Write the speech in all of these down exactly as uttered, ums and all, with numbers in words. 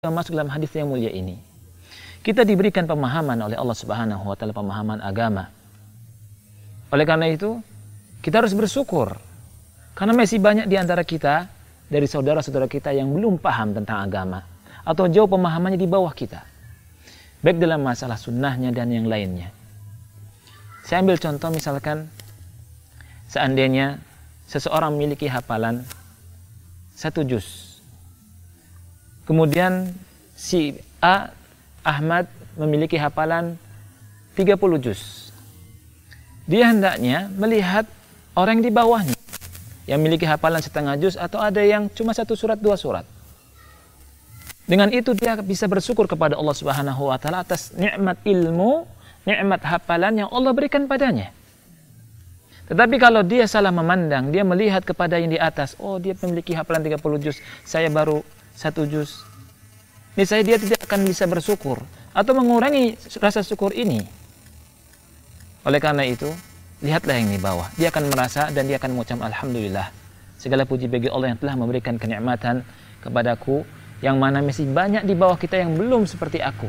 masuk dalam hadis yang mulia ini. Kita diberikan pemahaman oleh Allah Subhanahu wa taala, pemahaman agama. Oleh karena itu, kita harus bersyukur. Karena masih banyak di antara kita, dari saudara-saudara kita yang belum paham tentang agama. Atau jauh pemahamannya di bawah kita. Baik dalam masalah sunnahnya dan yang lainnya. Saya ambil contoh misalkan, seandainya seseorang memiliki hafalan satu juz. Kemudian si A, Ahmad, memiliki hafalan tiga puluh juz. Dia hendaknya melihat orang di bawahnya yang memiliki hafalan setengah juz atau ada yang cuma satu surat, dua surat. Dengan itu dia bisa bersyukur kepada Allah Subhanahu wa taala atas nikmat ilmu, nikmat hafalan yang Allah berikan padanya. Tetapi kalau dia salah memandang, dia melihat kepada yang di atas, oh dia memiliki hafalan tiga puluh juz, saya baru satu juz. Niscaya dia tidak akan bisa bersyukur atau mengurangi rasa syukur ini. Oleh karena itu, lihatlah yang di bawah. Dia akan merasa dan dia akan mengucap alhamdulillah. Segala puji bagi Allah yang telah memberikan kenikmatan kepadaku, yang mana masih banyak di bawah kita yang belum seperti aku.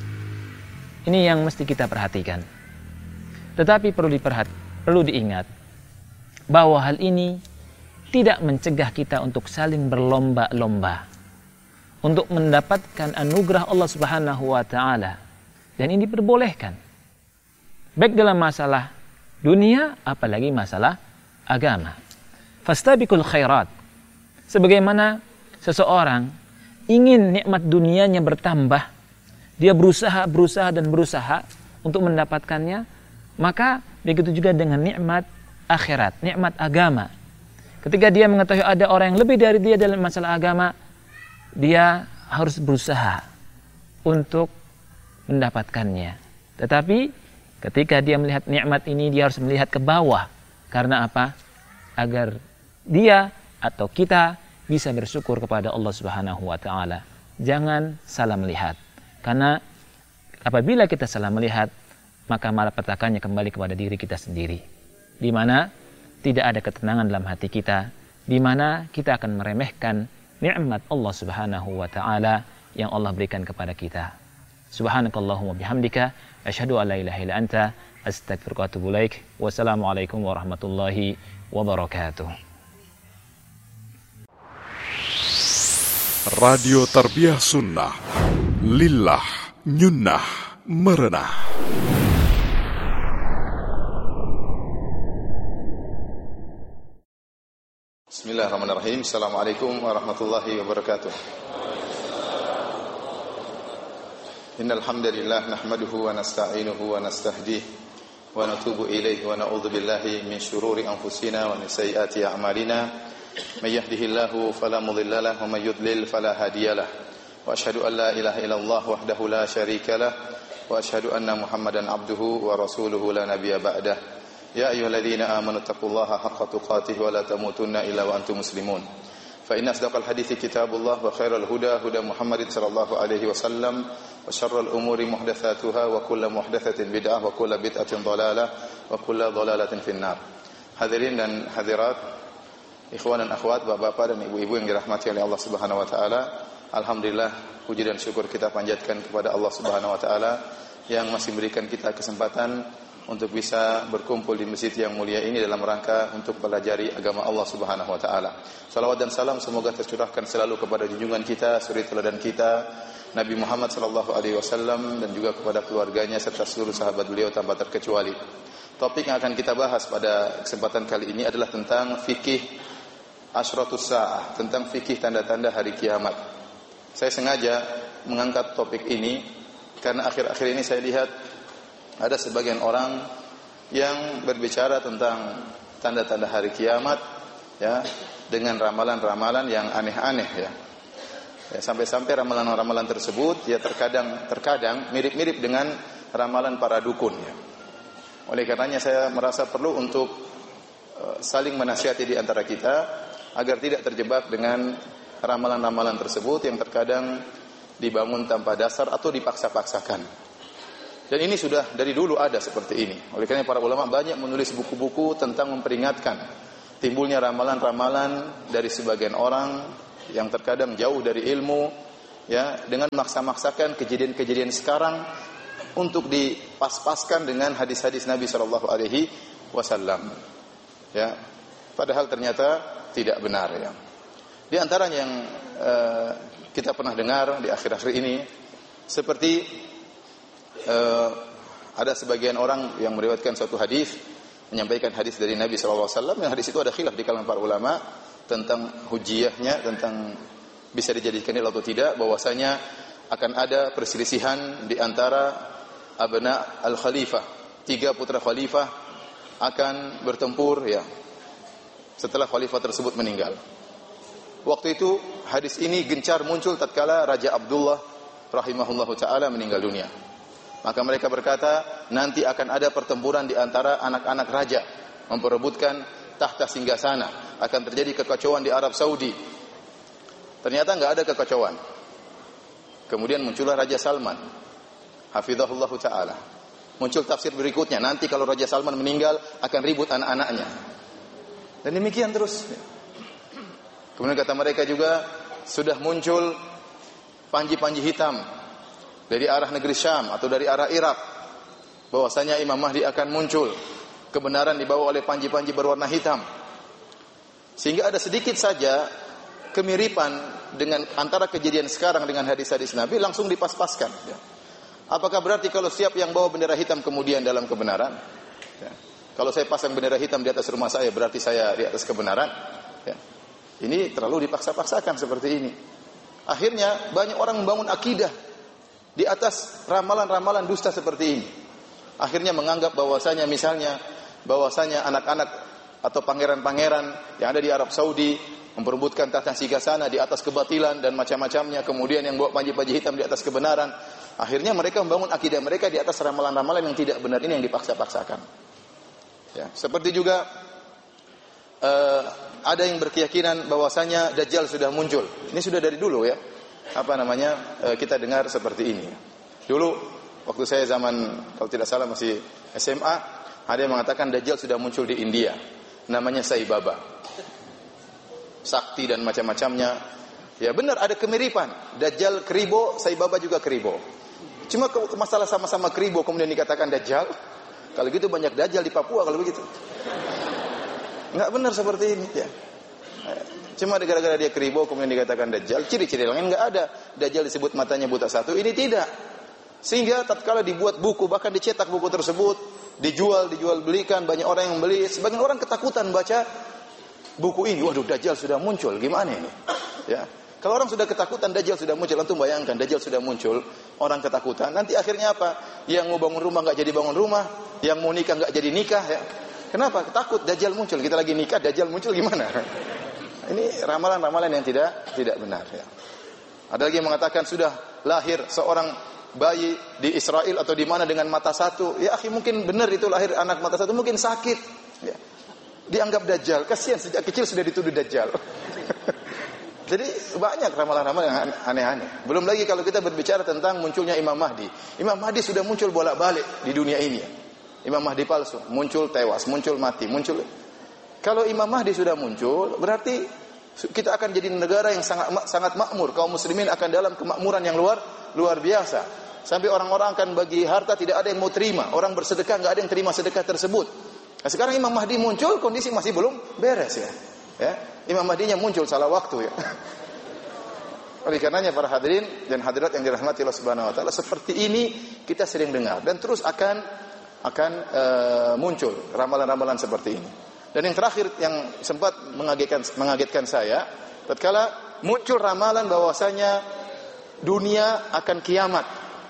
Ini yang mesti kita perhatikan. Tetapi perlu diperhati, perlu diingat bahwa hal ini tidak mencegah kita untuk saling berlomba-lomba untuk mendapatkan anugerah Allah Subhanahu wa taala. Dan ini diperbolehkan. Baik dalam masalah dunia apalagi masalah agama. Fastabiqul khairat. Sebagaimana seseorang ingin nikmat dunianya bertambah, dia berusaha, berusaha dan berusaha untuk mendapatkannya, maka begitu juga dengan nikmat akhirat, nikmat agama. Ketika dia mengetahui ada orang yang lebih dari dia dalam masalah agama, dia harus berusaha untuk mendapatkannya. Tetapi ketika dia melihat nikmat ini, dia harus melihat ke bawah. Karena apa? Agar dia atau kita bisa bersyukur kepada Allah Subhanahu wa taala. Jangan salah melihat. Karena apabila kita salah melihat, maka malapetakannya kembali kepada diri kita sendiri. Di mana tidak ada ketenangan dalam hati kita, di mana kita akan meremehkan nikmat Allah Subhanahu wa taala yang Allah berikan kepada kita. Subhanakallahumma bihamdika asyhadu an la ilaha illa anta astaghfiruka wa atubu ilaik. Wassalamualaikum warahmatullahi wabarakatuh. Radio Tarbiyah Sunnah Lillah Nyunnah Merenah. Bismillahirrahmanirrahim. Assalamualaikum warahmatullahi wabarakatuh. Innal hamdalillah nahmaduhu wa nasta'inuhu wa nastahdihi wa natubu ilaihi wa na'udzu billahi min shururi anfusina wa min sayyiati a'malina. May yahdihillahu fala mudilla lahu wa may yudlil fala hadiyalah. Wa asyhadu an la ilaha illallah wahdahu la syarikalah wa asyhadu anna Muhammadan abduhu wa rasuluhu la nabiyya ba'dah. Ya ayyuhalladzina amanu taqullaha haqqa tuqatih wa la tamutunna illa wa antum muslimun. Fa inna asdaqal hadithi kitabullah wa khairal huda huda Muhammadin sallallahu alaihi wasallam wa syarrul umuri muhdatsatuha wa kullu muhdatsatin bid'ah wa kullu bid'atin dhalalah wa kullu dhalalatin finnar. Hadirin dan hadirat, ikhwan dan akhwat, bapak-bapak dan ibu-ibu yang dirahmati oleh Allah Subhanahu wa taala, alhamdulillah puji dan syukur kita panjatkan kepada Allah Subhanahu wa taala yang masih memberikan kita kesempatan untuk bisa berkumpul di masjid yang mulia ini dalam rangka untuk pelajari agama Allah Subhanahu wa taala. Salawat dan salam semoga tercurahkan selalu kepada junjungan kita, suri teladan kita, Nabi Muhammad sallallahu alaihi wasallam, dan juga kepada keluarganya serta seluruh sahabat beliau tanpa terkecuali. Topik yang akan kita bahas pada kesempatan kali ini adalah tentang fikih asyratus saah, tentang fikih tanda-tanda hari kiamat. Saya sengaja mengangkat topik ini karena akhir-akhir ini saya lihat ada sebagian orang yang berbicara tentang tanda-tanda hari kiamat, ya, dengan ramalan-ramalan yang aneh-aneh, ya. Ya, sampai-sampai ramalan-ramalan tersebut ya terkadang terkadang mirip-mirip dengan ramalan para dukun, ya. Oleh karenanya saya merasa perlu untuk uh, saling menasihati di antara kita agar tidak terjebak dengan ramalan-ramalan tersebut yang terkadang dibangun tanpa dasar atau dipaksa-paksakan. Dan ini sudah dari dulu ada seperti ini. Oleh karena para ulama banyak menulis buku-buku tentang memperingatkan timbulnya ramalan-ramalan dari sebagian orang yang terkadang jauh dari ilmu, ya, dengan maksa-maksakan kejadian-kejadian sekarang untuk dipas-paskan dengan hadis-hadis Nabi sallallahu alaihi wasallam. Ya, padahal ternyata tidak benar ya. Di antaranya yang uh, kita pernah dengar di akhir-akhir ini seperti uh, ada sebagian orang yang meriwayatkan suatu hadis, menyampaikan hadis dari Nabi sallallahu alaihi wasallam, yang hadis itu ada khilaf di kalangan para ulama tentang hujiyahnya, tentang bisa dijadikan dalil atau tidak, bahwasanya akan ada perselisihan di antara abna al-khalifah, tiga putra khalifah akan bertempur ya setelah khalifah tersebut meninggal. Waktu itu hadis ini gencar muncul tatkala Raja Abdullah rahimahullahu taala meninggal dunia. Maka mereka berkata, nanti akan ada pertempuran di antara anak-anak raja memperebutkan tahta singgasana, akan terjadi kekacauan di Arab Saudi. Ternyata enggak ada kekacauan. Kemudian muncullah Raja Salman hafizahullahu taala. Muncul tafsir berikutnya, nanti kalau Raja Salman meninggal akan ribut anak-anaknya. Dan demikian terus. Kemudian kata mereka juga sudah muncul panji-panji hitam dari arah negeri Syam atau dari arah Irak, bahwasanya Imam Mahdi akan muncul, kebenaran dibawa oleh panji-panji berwarna hitam. Sehingga ada sedikit saja kemiripan dengan antara kejadian sekarang dengan hadis-hadis Nabi, langsung dipas-paskan. Ya. Apakah berarti kalau siap yang bawa bendera hitam kemudian dalam kebenaran? Ya. Kalau saya pasang bendera hitam di atas rumah saya, berarti saya di atas kebenaran? Ya. Ini terlalu dipaksa-paksakan seperti ini. Akhirnya banyak orang membangun akidah di atas ramalan-ramalan dusta seperti ini. Akhirnya menganggap bahwasanya misalnya bahwasanya anak-anak atau pangeran-pangeran yang ada di Arab Saudi memperebutkan tahta singgasana di atas kebatilan dan macam-macamnya, kemudian yang bawa panji-panji hitam di atas kebenaran. Akhirnya mereka membangun akidah mereka di atas ramalan-ramalan yang tidak benar ini, yang dipaksa-paksakan. Ya, seperti juga uh, ada yang berkeyakinan bahwasanya Dajjal sudah muncul. Ini sudah dari dulu ya. Apa namanya? Uh, kita dengar seperti ini. Dulu waktu saya zaman kalau tidak salah masih S M A, ada yang mengatakan Dajjal sudah muncul di India. Namanya Sai Baba. Sakti dan macam-macamnya. Ya benar, ada kemiripan. Dajjal keribo, Sai Baba juga keribo. Cuma ke masalah sama-sama keribo kemudian dikatakan Dajjal. Kalau gitu banyak Dajjal di Papua kalau begitu. Enggak benar seperti ini ya. Cuma gara-gara dia keribo kemudian dikatakan Dajjal. Ciri-ciri lain enggak ada. Dajjal disebut matanya buta satu, ini tidak. Sehingga tatkala dibuat buku, bahkan dicetak buku tersebut, dijual, dijual belikan, banyak orang yang beli. Sebagian orang ketakutan baca buku ini. Waduh, Dajjal sudah muncul, gimana ini? Ya. Kalau orang sudah ketakutan Dajjal sudah muncul, antum bayangkan Dajjal sudah muncul, orang ketakutan, nanti akhirnya apa? Yang mau bangun rumah enggak jadi bangun rumah, yang mau nikah enggak jadi nikah ya. Kenapa? Takut Dajjal muncul. Kita lagi nikah, Dajjal muncul gimana? Ini ramalan-ramalan yang tidak tidak benar ya. Ada lagi yang mengatakan sudah lahir seorang bayi di Israel atau di mana dengan mata satu. Ya akhi, mungkin benar itu lahir anak mata satu, mungkin sakit. Ya. Dianggap Dajjal. Kasihan sejak kecil sudah dituduh Dajjal. Jadi banyak ramalan-ramalan yang aneh-aneh. Belum lagi kalau kita berbicara tentang munculnya Imam Mahdi. Imam Mahdi sudah muncul bolak-balik di dunia ini. Imam Mahdi palsu, muncul tewas, muncul mati, muncul. Kalau Imam Mahdi sudah muncul, berarti kita akan jadi negara yang sangat sangat makmur. Kaum muslimin akan dalam kemakmuran yang luar luar biasa. Sampai orang-orang akan bagi harta tidak ada yang mau terima. Orang bersedekah enggak ada yang terima sedekah tersebut. Nah, sekarang Imam Mahdi muncul, kondisi masih belum beres ya. Ya, Imam Mahdinya muncul salah waktu ya. Oleh karenanya para hadirin dan hadirat yang dirahmati Allah Subhanahu wa taala, seperti ini kita sering dengar dan terus akan akan uh, muncul ramalan-ramalan seperti ini. Dan yang terakhir yang sempat mengagetkan mengagetkan saya, tatkala muncul ramalan bahwasanya dunia akan kiamat.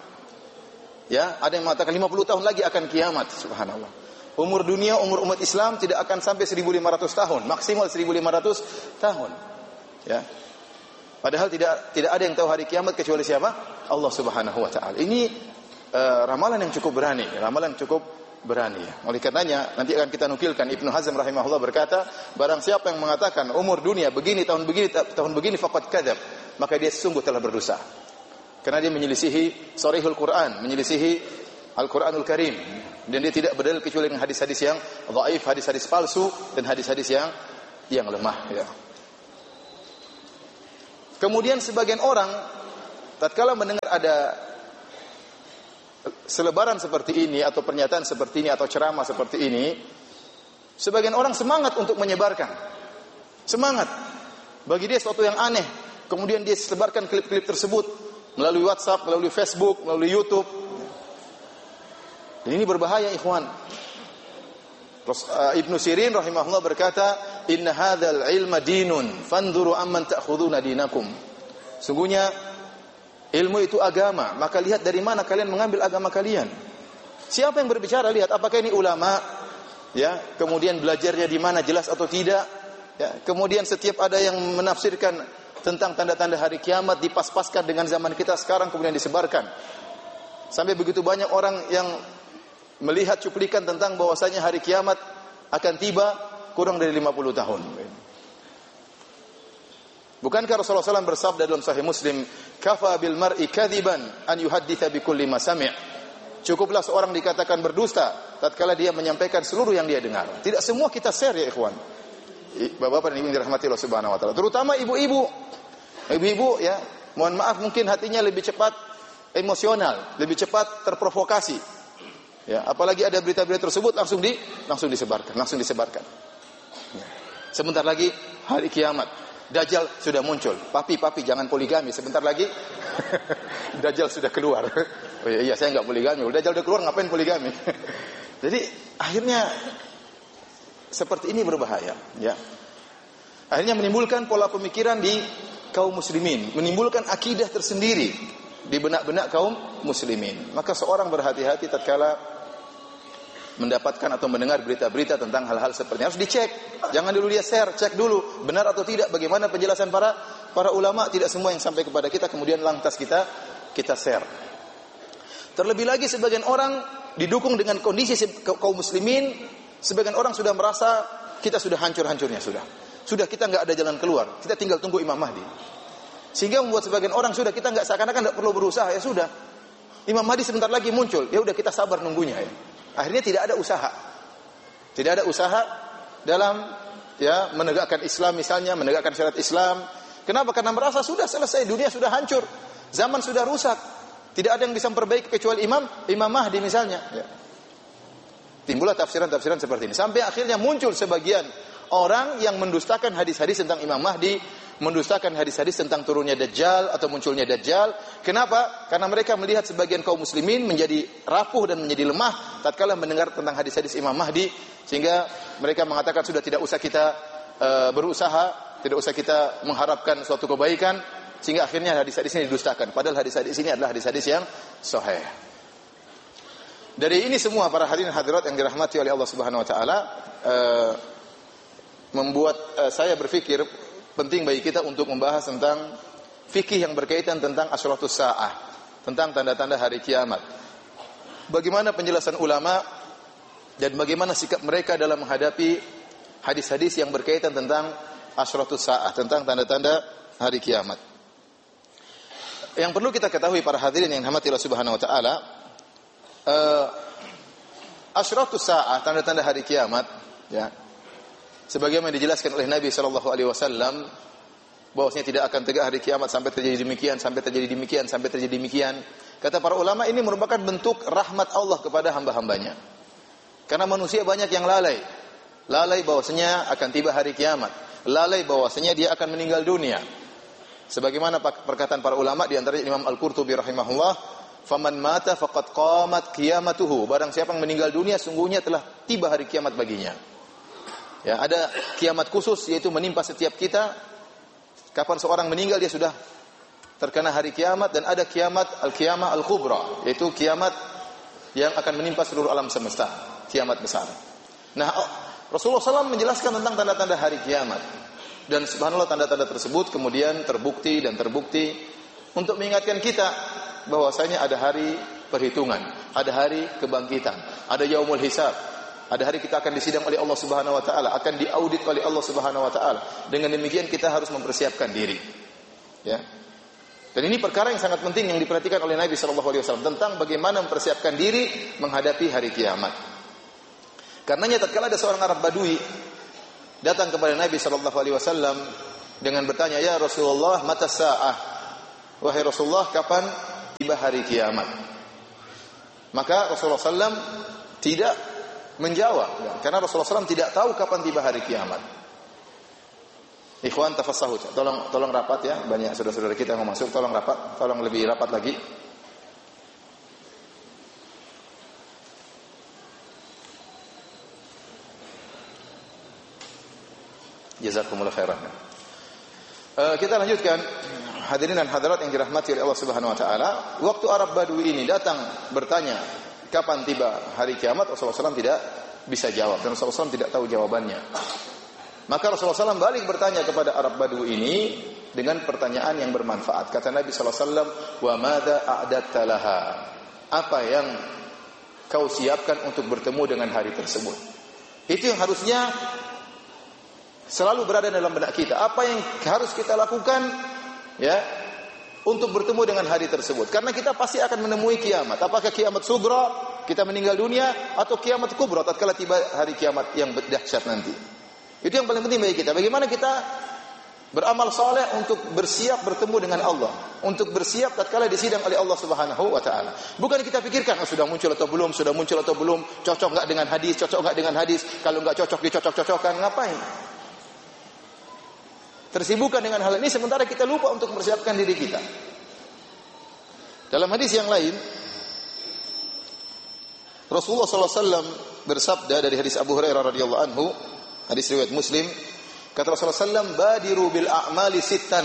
Ya, ada yang mengatakan lima puluh tahun lagi akan kiamat, subhanallah. Umur dunia, umur umat Islam tidak akan sampai seribu lima ratus tahun, maksimal seribu lima ratus tahun. Ya. Padahal tidak tidak ada yang tahu hari kiamat kecuali siapa? Allah Subhanahu wa taala. Ini uh, ramalan yang cukup berani, ramalan cukup berani. Oleh karenanya nanti akan kita nukilkan Ibnu Hazm rahimahullah berkata, barang siapa yang mengatakan umur dunia begini, tahun begini, tahun begini faqad kadzab, maka dia sungguh telah berdosa. Karena dia menyelisihi Sharihul Quran, menyelisihi Al-Quranul Karim, dan dia tidak berdalil kecuali dengan hadis-hadis yang dhaif, hadis-hadis palsu dan hadis-hadis yang yang lemah ya. Kemudian sebagian orang tatkala mendengar ada selebaran seperti ini atau pernyataan seperti ini atau ceramah seperti ini, sebagian orang semangat untuk menyebarkan. Semangat. Bagi dia sesuatu yang aneh. Kemudian dia sebarkan klip-klip tersebut melalui WhatsApp, melalui Facebook, melalui YouTube. Dan ini berbahaya, ikhwan. Terus uh, Ibnu Sirin rahimahullah berkata, "Inna hadzal ilma dinun, fanzuru amman ta'khuduna dinakum." Sungguhnya ilmu itu agama, maka lihat dari mana kalian mengambil agama kalian. Siapa yang berbicara, lihat apakah ini ulama, ya, kemudian belajarnya di mana, jelas atau tidak, ya. Kemudian setiap ada yang menafsirkan tentang tanda-tanda hari kiamat dipas-paskan dengan zaman kita sekarang kemudian disebarkan. Sampai begitu banyak orang yang melihat cuplikan tentang bahwasanya hari kiamat akan tiba kurang dari lima puluh tahun. Bukankah Rasulullah shallallahu alaihi wasallam bersabda dalam Sahih Muslim, "Kafa bil mar'i kadziban an yuhadditsa bi kulli ma sami'." Cukuplah seorang dikatakan berdusta tatkala dia menyampaikan seluruh yang dia dengar. Tidak semua kita share, ya ikhwan. Bapak-bapak dan ibu yang dirahmati Allah Subhanahu wa taala, terutama ibu-ibu. Ibu-ibu, ya, mohon maaf mungkin hatinya lebih cepat emosional, lebih cepat terprovokasi. Ya, apalagi ada berita-berita tersebut langsung di langsung disebarkan, langsung disebarkan. Ya. Sebentar lagi hari kiamat, Dajjal sudah muncul. Papi, papi jangan poligami, sebentar lagi Dajjal sudah keluar. Oh iya, iya saya enggak poligami. Dajjal sudah keluar, ngapain poligami? Jadi akhirnya seperti ini berbahaya, ya. Akhirnya menimbulkan pola pemikiran di kaum muslimin, menimbulkan akidah tersendiri di benak-benak kaum muslimin. Maka seorang berhati-hati tatkala mendapatkan atau mendengar berita-berita tentang hal-hal seperti ini. Harus dicek. Jangan dulu dia share, cek dulu benar atau tidak, bagaimana penjelasan para para ulama. Tidak semua yang sampai kepada kita kemudian lantas kita kita share. Terlebih lagi sebagian orang didukung dengan kondisi kaum muslimin, sebagian orang sudah merasa kita sudah hancur-hancurnya sudah. Sudah kita enggak ada jalan keluar. Kita tinggal tunggu Imam Mahdi. Sehingga membuat sebagian orang sudah kita enggak seakan-akan enggak perlu berusaha, ya sudah. Imam Mahdi sebentar lagi muncul, ya udah kita sabar nunggunya ya. Akhirnya tidak ada usaha. Tidak ada usaha dalam ya menegakkan Islam misalnya, menegakkan syariat Islam. Kenapa? Karena merasa sudah selesai, dunia sudah hancur. Zaman sudah rusak. Tidak ada yang bisa memperbaiki kecuali Imam Imam Mahdi misalnya, ya. Timbullah tafsiran-tafsiran seperti ini. Sampai akhirnya muncul sebagian orang yang mendustakan hadis-hadis tentang Imam Mahdi, mendustakan hadis-hadis tentang turunnya Dajjal atau munculnya Dajjal. Kenapa? Karena mereka melihat sebagian kaum muslimin menjadi rapuh dan menjadi lemah tatkala mendengar tentang hadis-hadis Imam Mahdi, sehingga mereka mengatakan sudah tidak usah kita uh, berusaha, tidak usah kita mengharapkan suatu kebaikan, sehingga akhirnya hadis-hadis ini didustakan. Padahal hadis-hadis ini adalah hadis-hadis yang sahih. Dari ini semua para hadirin hadirat yang dirahmati oleh Allah Subhanahu wa taala, uh, membuat uh, saya berpikir penting bagi kita untuk membahas tentang fikih yang berkaitan tentang asyratus saah, tentang tanda-tanda hari kiamat. Bagaimana penjelasan ulama dan bagaimana sikap mereka dalam menghadapi hadis-hadis yang berkaitan tentang asyratus saah, tentang tanda-tanda hari kiamat. Yang perlu kita ketahui para hadirin yang dirahmati Allah Subhanahu wa taala, uh, asyratus saah, tanda-tanda hari kiamat, ya. Sebagaimana dijelaskan oleh Nabi sallallahu alaihi wasallam bahwasanya tidak akan tegak hari kiamat sampai terjadi demikian, sampai terjadi demikian, sampai terjadi demikian. Kata para ulama, ini merupakan bentuk rahmat Allah kepada hamba-hambanya. Karena manusia banyak yang lalai. Lalai bahwasanya akan tiba hari kiamat. Lalai bahwasanya dia akan meninggal dunia. Sebagaimana perkataan para ulama di antaranya Imam Al-Qurtubi rahimahullah, "Faman mata faqad qamat qiyamatuhu." Barang siapa yang meninggal dunia sungguhnya telah tiba hari kiamat baginya. Ya, ada kiamat khusus yaitu menimpa setiap kita. Kapan seorang meninggal dia sudah terkena hari kiamat, dan ada kiamat al-qiyamah al-kubra, yaitu kiamat yang akan menimpa seluruh alam semesta, kiamat besar. Nah, Rasulullah shallallahu alaihi wasallam menjelaskan tentang tanda-tanda hari kiamat, dan subhanallah tanda-tanda tersebut kemudian terbukti dan terbukti untuk mengingatkan kita bahwasanya ada hari perhitungan, ada hari kebangkitan, ada yaumul hisab. Ada hari kita akan disidang oleh Allah Subhanahu wa taala, akan diaudit oleh Allah Subhanahu wa taala. Dengan demikian kita harus mempersiapkan diri. Ya. Dan ini perkara yang sangat penting yang diperhatikan oleh Nabi sallallahu alaihi wasallam tentang bagaimana mempersiapkan diri menghadapi hari kiamat. Karenanya tatkala ada seorang Arab Badui datang kepada Nabi sallallahu alaihi wasallam dengan bertanya, "Ya Rasulullah, mata sa'ah?" wahai Rasulullah, kapan tiba hari kiamat? Maka Rasulullah sallallahu alaihi wasallam tidak menjawab, karena Rasulullah sallallahu alaihi wasallam tidak tahu kapan tiba hari kiamat. Ikhwan tafassahu, tolong tolong rapat ya, banyak saudara-saudara kita yang mau masuk, tolong rapat, tolong lebih rapat lagi. Jazakumullah khairan. Uh, kita lanjutkan, hadirin dan hadirat yang dirahmati oleh Allah Subhanahu wa taala. Waktu Arab Badui ini datang bertanya kapan tiba hari kiamat, Rasulullah sallallahu alaihi wasallam tidak bisa jawab, dan Rasulullah sallallahu alaihi wasallam tidak tahu jawabannya. Maka Rasulullah sallallahu alaihi wasallam balik bertanya kepada Arab Badui ini dengan pertanyaan yang bermanfaat. Kata Nabi sallallahu alaihi wasallam, "Wa madza a'datta laha?" Apa yang kau siapkan untuk bertemu dengan hari tersebut? Itu yang harusnya selalu berada dalam benak kita. Apa yang harus kita lakukan ya untuk bertemu dengan hari tersebut? Karena kita pasti akan menemui kiamat. Apakah kiamat sugra, kita meninggal dunia, atau kiamat kubra tatkala tiba hari kiamat yang dahsyat nanti. Itu yang paling penting bagi kita. Bagaimana kita beramal saleh untuk bersiap bertemu dengan Allah, untuk bersiap tatkala disidang oleh Allah Subhanahu wa taala. Bukan kita pikirkan oh, sudah muncul atau belum, sudah muncul atau belum, cocok enggak dengan hadis, cocok enggak dengan hadis, kalau enggak cocok dicocok-cocokkan, ngapain? Tersibukkan dengan hal ini sementara kita lupa untuk mempersiapkan diri kita. Dalam hadis yang lain, Rasulullah sallallahu alaihi wasallam bersabda dari hadis Abu Hurairah radhiyallahu anhu, hadis riwayat Muslim, kata Rasulullah sallallahu alaihi wasallam, "Badiru bil a'mali sittan.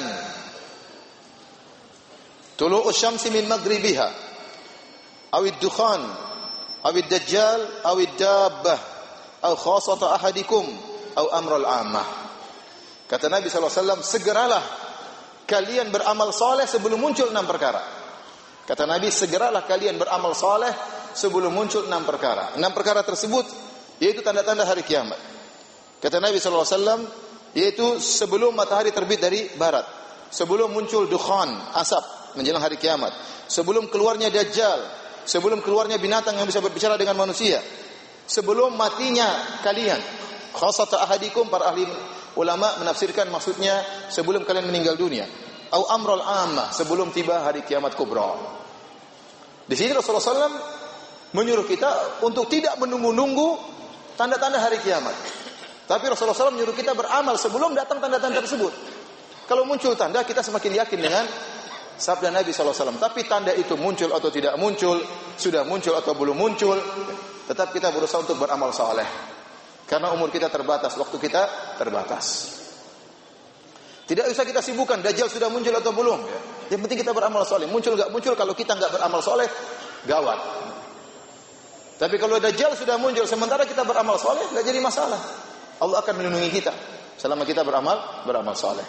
Tulu'us syamsi min maghribiha, awid dukhan, awid dajjal, awid dabbah, aw khasata ahadikum, aw amrul ammah." Kata Nabi sallallahu alaihi wasallam, segeralah kalian beramal saleh sebelum muncul enam perkara. Kata Nabi, segeralah kalian beramal saleh sebelum muncul enam perkara. Enam perkara tersebut yaitu tanda-tanda hari kiamat. Kata Nabi sallallahu alaihi wasallam, yaitu sebelum matahari terbit dari barat, sebelum muncul dukhan, asap menjelang hari kiamat, sebelum keluarnya dajjal, sebelum keluarnya binatang yang bisa berbicara dengan manusia, sebelum matinya kalian. Khasata ahadikum, para ahli ulama menafsirkan maksudnya sebelum kalian meninggal dunia. Au amrul ammah, sebelum tiba hari kiamat kubra. Di sini Rasulullah sallallahu alaihi wasallam menyuruh kita untuk tidak menunggu-nunggu tanda-tanda hari kiamat. Tapi Rasulullah sallallahu alaihi wasallam menyuruh kita beramal sebelum datang tanda-tanda tersebut. Kalau muncul tanda, kita semakin yakin dengan sabda Nabi sallallahu alaihi wasallam. Tapi tanda itu muncul atau tidak muncul, sudah muncul atau belum muncul, tetap kita berusaha untuk beramal saleh. Karena umur kita terbatas, waktu kita terbatas. Tidak usah kita sibukkan Dajjal sudah muncul atau belum. Yang penting kita beramal saleh. Muncul enggak muncul, kalau kita enggak beramal saleh, gawat. Tapi kalau Dajjal sudah muncul sementara kita beramal saleh, enggak jadi masalah. Allah akan melindungi kita selama kita beramal beramal saleh.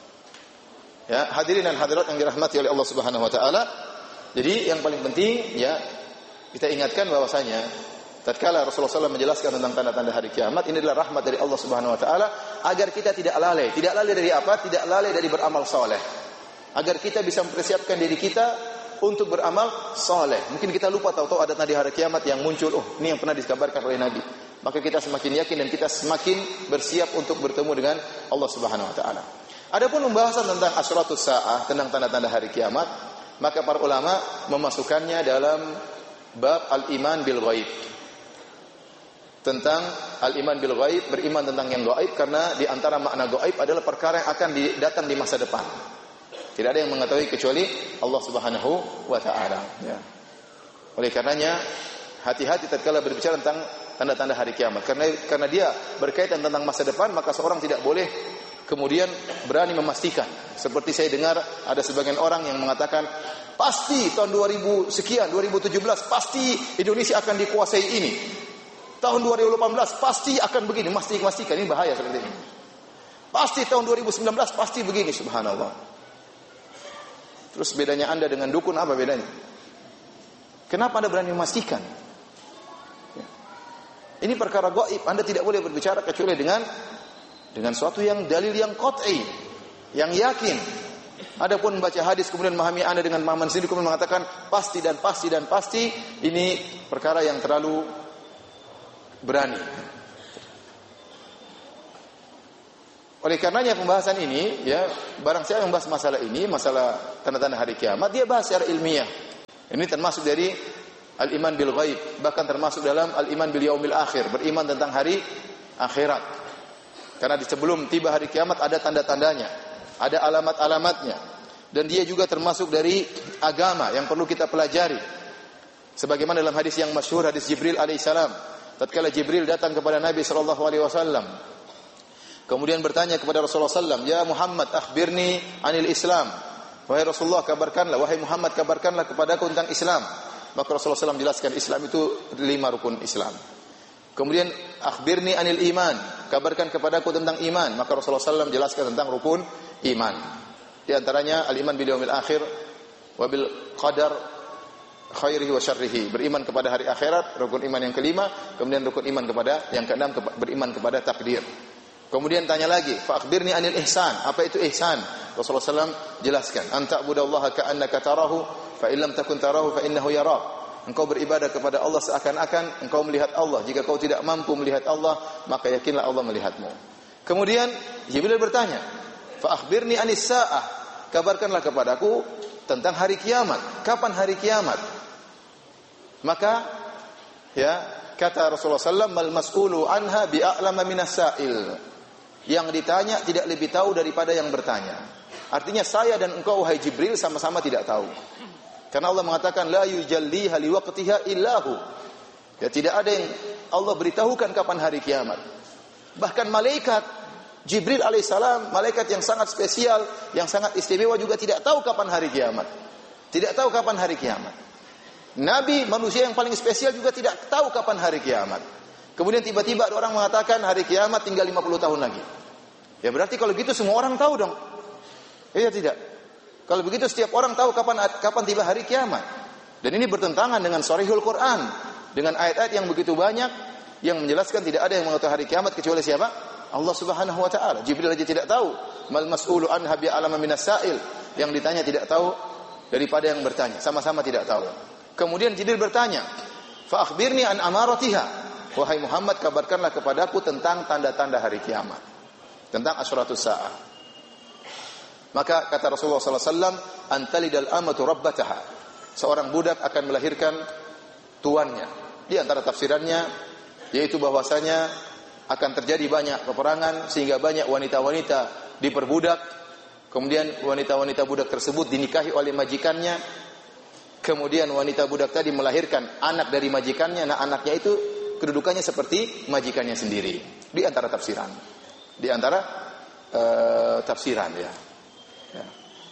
Ya, hadirin dan hadirat yang dirahmati oleh Allah Subhanahu wa taala. Jadi yang paling penting ya kita ingatkan bahwasanya tatkala Rasulullah sallallahu alaihi wasallam menjelaskan tentang tanda-tanda hari kiamat, ini adalah rahmat dari Allah Subhanahu wa taala agar kita tidak lalai. Tidak lalai dari apa? Tidak lalai dari beramal saleh. Agar kita bisa mempersiapkan diri kita untuk beramal saleh. Mungkin kita lupa tahu-tahu ada tanda hari kiamat yang muncul, oh, ini yang pernah dikabarkan oleh Nabi. Maka kita semakin yakin dan kita semakin bersiap untuk bertemu dengan Allah Subhanahu wa taala. Adapun pembahasan tentang asyratus saah, tentang tanda-tanda hari kiamat, maka para ulama memasukkannya dalam bab al-iman bil ghaib. Tentang al-iman bil ghaib, beriman tentang yang gaib, karena di antara makna gaib adalah perkara yang akan datang di masa depan. Tidak ada yang mengetahui kecuali Allah Subhanahu wa taala, ya. Oleh karenanya hati-hati tatkala berbicara tentang tanda-tanda hari kiamat, karena karena dia berkaitan tentang masa depan, maka seorang tidak boleh kemudian berani memastikan. Seperti saya dengar ada sebagian orang yang mengatakan pasti tahun dua ribu sekian, dua ribu tujuh belas pasti Indonesia akan dikuasai ini. Tahun dua ribu delapan belas pasti akan begini, mesti memastikan, ini bahaya seperti ini. Pasti tahun dua ribu sembilan belas pasti begini, subhanallah. Terus bedanya Anda dengan dukun apa bedanya? Kenapa Anda berani memastikan? Ya. Ini perkara gaib, Anda tidak boleh berbicara kecuali dengan dengan suatu yang dalil yang qat'i, yang yakin. Adapun membaca hadis kemudian memahami Anda dengan pemahaman sendiri kemudian mengatakan pasti dan pasti dan pasti, ini perkara yang terlalu berani. Oleh karenanya pembahasan ini, ya, barang siapa yang membahas masalah ini, masalah tanda-tanda hari kiamat, dia bahas secara ilmiah. Ini termasuk dari al-iman bil ghaib, bahkan termasuk dalam al-iman bil yaumil akhir, beriman tentang hari akhirat. Karena di sebelum tiba hari kiamat ada tanda-tandanya, ada alamat-alamatnya, dan dia juga termasuk dari agama yang perlu kita pelajari. Sebagaimana dalam hadis yang masyhur, hadis Jibril alaihissalam, tatkala Jibril datang kepada Nabi sallallahu alaihi wasallam, kemudian bertanya kepada Rasulullah sallallahu alaihi wasallam, "Ya Muhammad, akhbirni anil Islam." Wahai Rasulullah, kabarkanlah, wahai Muhammad, kabarkanlah kepadaku tentang Islam. Maka Rasulullah sallallahu alaihi wasallam jelaskan Islam itu lima rukun Islam. Kemudian akhbirni anil iman, kabarkan kepadaku tentang iman. Maka Rasulullah sallallahu alaihi wasallam jelaskan tentang rukun iman. Di antaranya al-iman bil yaumil akhir wa bil qadar khairihi wa syarrihi, beriman kepada hari akhirat, rukun iman yang kelima. Kemudian rukun iman kepada yang keenam, beriman kepada takdir. Kemudian tanya lagi, fa akhbirni anil ihsan, apa itu ihsan? Rasulullah sallallahu alaihi wasallam jelaskan, anta budallaha ka'annaka tarahu fa illam takun tarahu fa innahu yarak. Engkau beribadah kepada Allah seakan-akan engkau melihat Allah. Jika kau tidak mampu melihat Allah, maka yakinlah Allah melihatmu. Kemudian Jibril bertanya, fa akhbirni anis saah, kabarkanlah kepadaku tentang hari kiamat. Kapan hari kiamat? Maka ya, kata Rasulullah sallallahu alaihi wasallam, mal mas'ulu anha bi'a'lama minas sa'il. Yang ditanya tidak lebih tahu daripada yang bertanya. Artinya saya dan engkau wahai Jibril sama-sama tidak tahu. Karena Allah mengatakan la yujalliha liwaqtiha illahu. Ya, tidak ada yang Allah beritahukan kapan hari kiamat. Bahkan malaikat Jibril alaihissalam, malaikat yang sangat spesial, yang sangat istimewa juga tidak tahu kapan hari kiamat. Tidak tahu kapan hari kiamat. Nabi manusia yang paling spesial juga tidak tahu kapan hari kiamat. Kemudian tiba-tiba ada orang mengatakan hari kiamat tinggal lima puluh tahun lagi. Ya berarti kalau gitu semua orang tahu dong. Iya tidak? Kalau begitu setiap orang tahu kapan kapan tiba hari kiamat. Dan ini bertentangan dengan Sharihul Quran, dengan ayat-ayat yang begitu banyak yang menjelaskan tidak ada yang mengetahui hari kiamat kecuali siapa? Allah Subhanahu wa taala. Jibril aja tidak tahu. Mal mas'ulu anha bi'alama minas sa'il. Yang ditanya tidak tahu daripada yang bertanya. Sama-sama tidak tahu. Kemudian Jibril bertanya, "Fa akhbirni an amaratiha." Wahai Muhammad, kabarkanlah kepadaku tentang tanda-tanda hari kiamat, tentang asyratus saah. Maka kata Rasulullah sallallahu alaihi wasallam, "Antalidal amatu rabbataha." Seorang budak akan melahirkan tuannya. Di antara tafsirannya yaitu bahwasanya akan terjadi banyak peperangan sehingga banyak wanita-wanita diperbudak. Kemudian wanita-wanita budak tersebut dinikahi oleh majikannya. Kemudian wanita budak tadi melahirkan anak dari majikannya. Nah, anaknya itu kedudukannya seperti majikannya sendiri. Di antara tafsiran. Di antara uh, tafsiran ya. ya.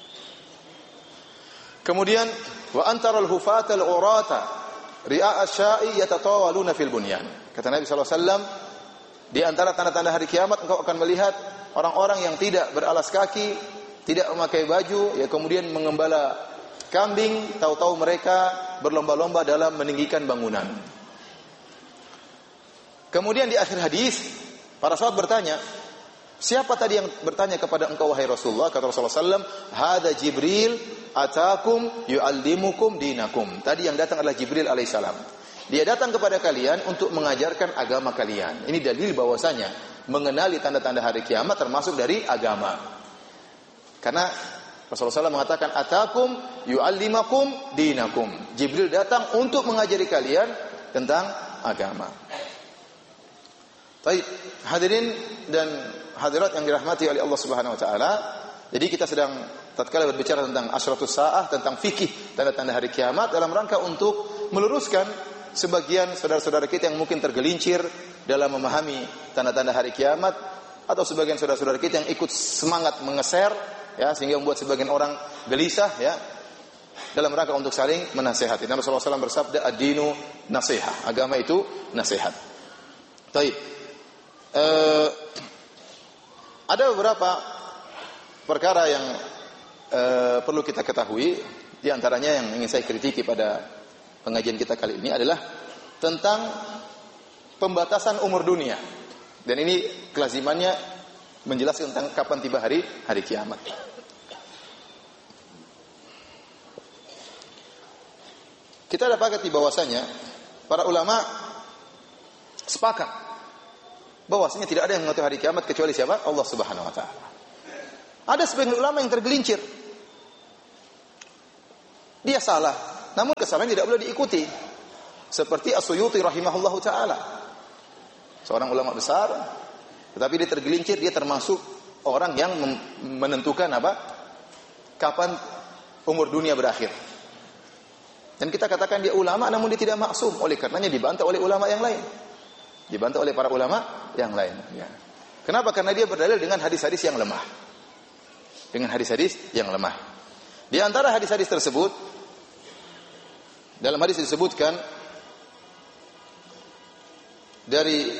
Kemudian wa antaral hufatal urata ri'a asya'i yatatawaluna fil bunyan. Kata Nabi sallallahu alaihi wasallam, di antara tanda-tanda hari kiamat engkau akan melihat orang-orang yang tidak beralas kaki, tidak memakai baju, ya kemudian mengembala kambing, tahu-tahu mereka berlomba-lomba dalam meninggikan bangunan. Kemudian di akhir hadis para sahabat bertanya, siapa tadi yang bertanya kepada engkau wahai Rasulullah? Kata Rasulullah sallallahu alaihi wasallam, "Hada Jibril atakum yu'allimukum dinakum." Tadi yang datang adalah Jibril alaihissalam. Dia datang kepada kalian untuk mengajarkan agama kalian. Ini dalil bahwasanya mengenali tanda-tanda hari kiamat termasuk dari agama. Karena Rasulullah sallallahu alaihi wasallam mengatakan, "Atakum yu'allimakum dinakum." Jibril datang untuk mengajari kalian tentang agama. Baik, hadirin dan hadirat yang dirahmati oleh Allah Subhanahu wa taala. Jadi kita sedang tatkala berbicara tentang asyratus saah, tentang fikih tanda-tanda hari kiamat dalam rangka untuk meluruskan sebagian saudara-saudara kita yang mungkin tergelincir dalam memahami tanda-tanda hari kiamat, atau sebagian saudara-saudara kita yang ikut semangat mengeser ya sehingga membuat sebagian orang gelisah ya, dalam rangka untuk saling menasihati. Nabi sallallahu alaihi wasallam bersabda, "Ad-dinu nasihah." Agama itu nasihat. Baik. Uh, ada beberapa perkara yang uh, perlu kita ketahui. Di antaranya yang ingin saya kritiki pada pengajian kita kali ini adalah tentang pembatasan umur dunia. Dan ini kelazimannya menjelaskan tentang kapan tiba hari hari kiamat. Kita dapati bahwasanya para ulama sepakat bahwasanya tidak ada yang mengetahui hari kiamat kecuali siapa? Allah Subhanahu wa taala. Ada sebagian ulama yang tergelincir. Dia salah, namun kesalahan tidak boleh diikuti. Seperti As-Suyuti rahimahullahu taala. Seorang ulama besar, tetapi dia tergelincir, dia termasuk orang yang menentukan apa? Kapan umur dunia berakhir. Dan kita katakan dia ulama namun dia tidak maksum, oleh karenanya dibantah oleh ulama yang lain. Dibantah oleh para ulama yang lain, ya. Kenapa? Karena dia berdalil dengan hadis-hadis yang lemah. Dengan hadis-hadis yang lemah. Di antara hadis-hadis tersebut, dalam hadis disebutkan dari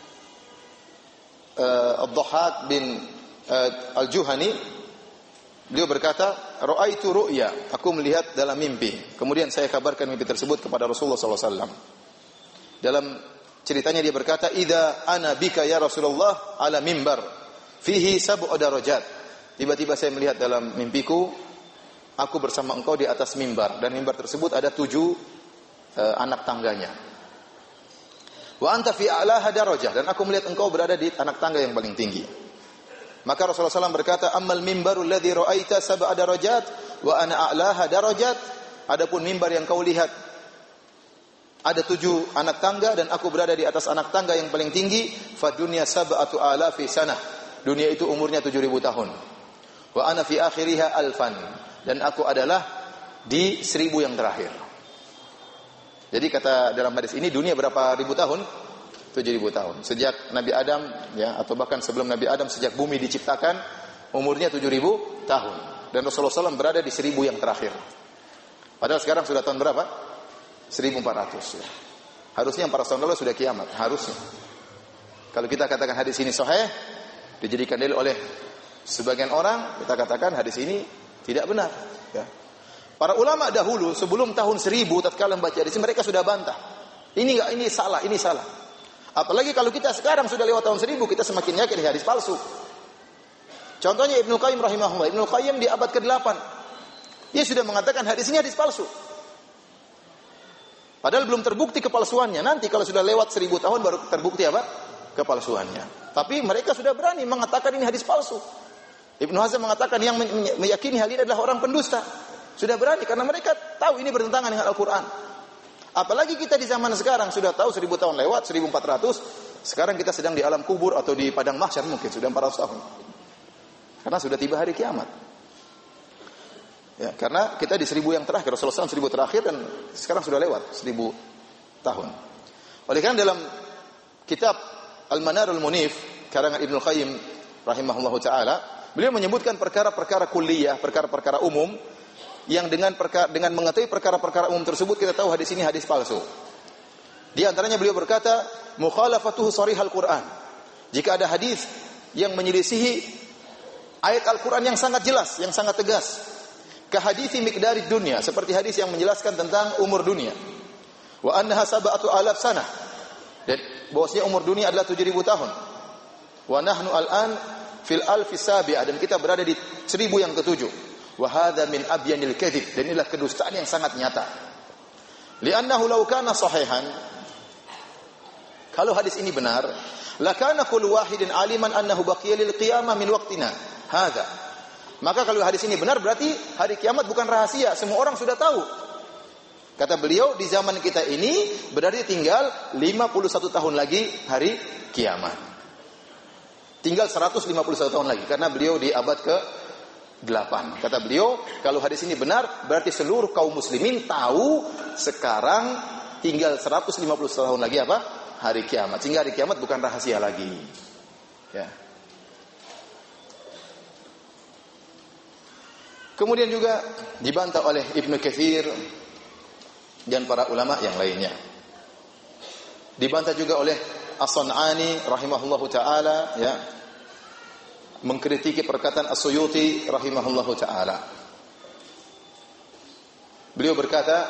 uh, Ad-Dhahhak bin uh, Al-Juhani, beliau berkata, "Ra'aitu ru'ya," aku melihat dalam mimpi. Kemudian saya kabarkan mimpi tersebut kepada Rasulullah sallallahu alaihi wasallam. Dalam ceritanya dia berkata, "Idza ana bika ya Rasulullah ala mimbar fihi sab'u darajat." Tiba-tiba saya melihat dalam mimpiku, aku bersama engkau di atas mimbar, dan mimbar tersebut ada tujuh uh, anak tangganya. Wa anta fi a'laha darajah, dan aku melihat engkau berada di anak tangga yang paling tinggi. Maka Rasulullah sallallahu alaihi wasallam berkata, "Ammal mimbarul ladzi ra'aita sab'a darajat wa ana a'laha darajat." Adapun mimbar yang kau lihat ada tujuh anak tangga dan aku berada di atas anak tangga yang paling tinggi, fa dunya sab'atu alafi sanah. Dunia itu umurnya tujuh ribu tahun. Wa ana fi akhiriha alfan, dan aku adalah di seribu yang terakhir. Jadi kata dalam hadis ini, dunia berapa ribu tahun? tujuh ribu tahun. Sejak Nabi Adam, ya, atau bahkan sebelum Nabi Adam, sejak bumi diciptakan, umurnya tujuh ribu tahun. Dan Rasulullah sallallahu alaihi wasallam berada di seribu yang terakhir. Padahal sekarang sudah tahun berapa? seribu empat ratus. Ya. Harusnya empat ratus tahun lalu sudah kiamat. Harusnya. Kalau kita katakan hadis ini sahih, dijadikan dalil oleh sebagian orang, kita katakan hadis ini tidak benar. Ya. Para ulama dahulu, sebelum tahun seribu, tatkala membaca hadis ini, mereka sudah bantah. Ini enggak, ini salah, ini salah. Apalagi kalau kita sekarang sudah lewat tahun seribu, kita semakin yakin ini hadis palsu. Contohnya Ibnu Qayyim rahimahullah. Ibnu Qayyim di abad kedelapan, dia sudah mengatakan hadis ini hadis palsu. Padahal belum terbukti kepalsuannya. Nanti kalau sudah lewat seribu tahun baru terbukti apa? Kepalsuannya. Tapi mereka sudah berani mengatakan ini hadis palsu. Ibnu Hazm mengatakan yang meyakini hal ini adalah orang pendusta. Sudah berani karena mereka tahu ini bertentangan dengan Al-Quran. Apalagi kita di zaman sekarang sudah tahu seribu tahun lewat, seribu empat ratus. Sekarang kita sedang di alam kubur atau di padang mahsyar, mungkin sudah empat ratus tahun. Karena sudah tiba hari kiamat. Ya, karena kita di seribu yang terakhir, Rasulullah sallallahu alaihi wasallam seribu terakhir, dan sekarang sudah lewat seribu tahun. Oleh karena dalam kitab Al-Manarul Munif karangan Ibnu Qayyim rahimahullahu taala, beliau menyebutkan perkara-perkara kulliyah, perkara-perkara umum yang dengan perkara, dengan mengetahui perkara-perkara umum tersebut kita tahu hadis ini hadis palsu. Di antaranya beliau berkata, mukhalafatuhu sharihal Quran. Jika ada hadis yang menyelisihi ayat Al-Quran yang sangat jelas, yang sangat tegas, kahaditsi miqdarid dunya, seperti hadis yang menjelaskan tentang umur dunia. Wa annaha sab'atu alaf sanah, dan bahwasanya umur dunia adalah tujuh ribu tahun. Wa nahnu al-an fil alfi sabi'ah, dan kita berada di seribu yang ketujuh. Wa hadza min abyanil kadzib, dan inilah kedustaan yang sangat nyata. Li'annahu law kana sahihan, kalau hadis ini benar, lakana kullu wahidin aliman annahu baqiya lil qiyamah min waqtina hadza. Maka kalau hadis ini benar, berarti hari kiamat bukan rahasia, semua orang sudah tahu. Kata beliau, di zaman kita ini berarti tinggal lima puluh satu tahun lagi hari kiamat. Tinggal seratus lima puluh satu tahun lagi, karena beliau di abad ke delapan. Kata beliau, kalau hadis ini benar, berarti seluruh kaum muslimin tahu sekarang tinggal seratus lima puluh satu tahun lagi apa? Hari kiamat. Sehingga hari kiamat bukan rahasia lagi. Ya. Kemudian juga dibantah oleh Ibnu Katsir dan para ulama yang lainnya. Dibantah juga oleh As-San'ani rahimahullahu taala, ya, mengkritiki perkataan As-Suyuti rahimahullahu taala. Beliau berkata,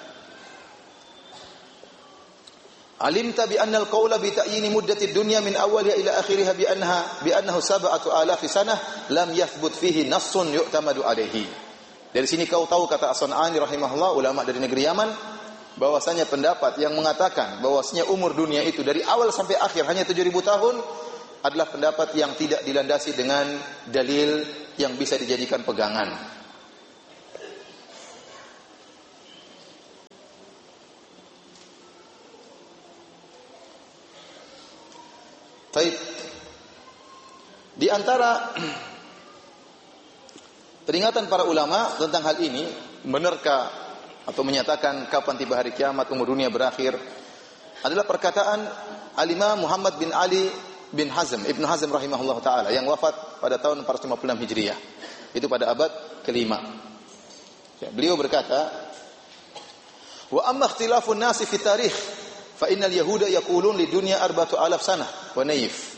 "Alimta bi anna al-qawla bi ta'yini muddatid dunya min awwaliha ila akhiriha bi annaha bi annahu sab'atu alafi sanah lam yathbut fihi nassun yu'tamadu alaihi." Dari sini kau tahu, kata As-San'ani rahimahullah, ulama dari negeri Yaman, bahwasanya pendapat yang mengatakan bahwasanya umur dunia itu dari awal sampai akhir hanya tujuh ribu tahun adalah pendapat yang tidak dilandasi dengan dalil yang bisa dijadikan pegangan. Baik. Di antara peringatan para ulama tentang hal ini, menerka atau menyatakan kapan tiba hari kiamat, umur dunia berakhir, adalah perkataan Al-Imam Muhammad bin Ali bin Hazm, Ibn Hazm rahimahullah ta'ala, yang wafat pada tahun empat ratus lima puluh enam Hijriah. Itu pada abad kelima. Ya, beliau berkata, "Wa amma ikhtilafun nasi fi tarikh, fa innal yahuda yaqulun li dunya arba'atu alaf sanah wa nayif."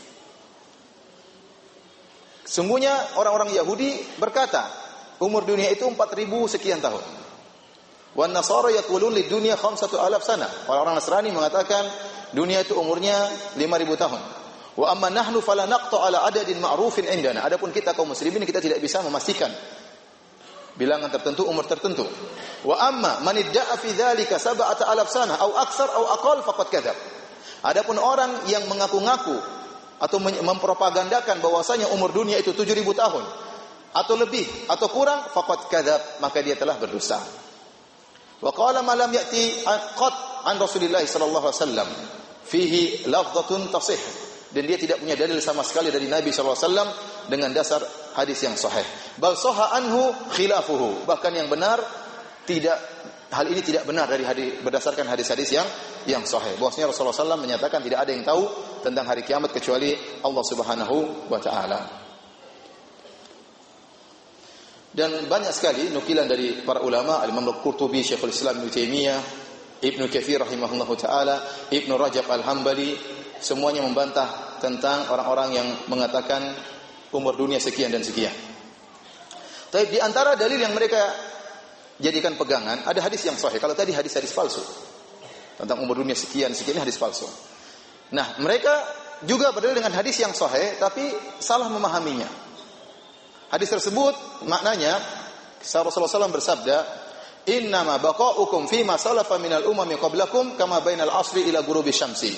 Sungguhnya orang-orang Yahudi berkata, umur dunia itu empat ribu sekian tahun. Wan Nasara yaqulun lid dunya khamsatu alaf sana. Orang-orang Nasrani mengatakan dunia itu umurnya lima ribu tahun. Wa amma nahnu fala naqta ala adadin ma'rufin indana. Adapun kita kaum muslimin kita tidak bisa memastikan bilangan tertentu, umur tertentu. Wa amma man idda'a fi dzalika sab'ata alaf sana au aktsar au aqall faqad kadzab. Adapun orang yang mengaku-ngaku atau mempropagandakan bahwasanya umur dunia itu tujuh ribu tahun atau lebih atau kurang, faqad kadzab, maka dia telah berdusta. Wa qala ma lam ya'ti qat an Rasulillah sallallahu alaihi wasallam fihi lafdhatun tasih, dan dia tidak punya dalil sama sekali dari Nabi sallallahu alaihi wasallam dengan dasar hadis yang sahih. Bal sahha anhu khilafuhu, bahkan yang benar tidak, hal ini tidak benar dari hadis, berdasarkan hadis-hadis yang yang sahih. Bahwasanya Rasulullah sallallahu alaihi wasallam menyatakan tidak ada yang tahu tentang hari kiamat kecuali Allah Subhanahu wa taala. Dan banyak sekali nukilan dari para ulama, Al-Imam Al-Qurtubi, Syekhul Islam Ibnu Taimiyah, Ibnu Katsir rahimahullahu taala, Ibnu Rajab Al-Hambali, semuanya membantah tentang orang-orang yang mengatakan umur dunia sekian dan sekian. Tapi di antara dalil yang mereka jadikan pegangan ada hadis yang sahih. Kalau tadi hadis-hadis palsu tentang umur dunia sekian sekian, ini hadis palsu. Nah, mereka juga berdalil dengan hadis yang sahih tapi salah memahaminya. Hadis tersebut maknanya Rasulullah sallallahu alaihi wasallam bersabda, "Innama baqa'ukum fi ma salafa minal umami qablakum kama bainal asri ila ghurubi syamsi."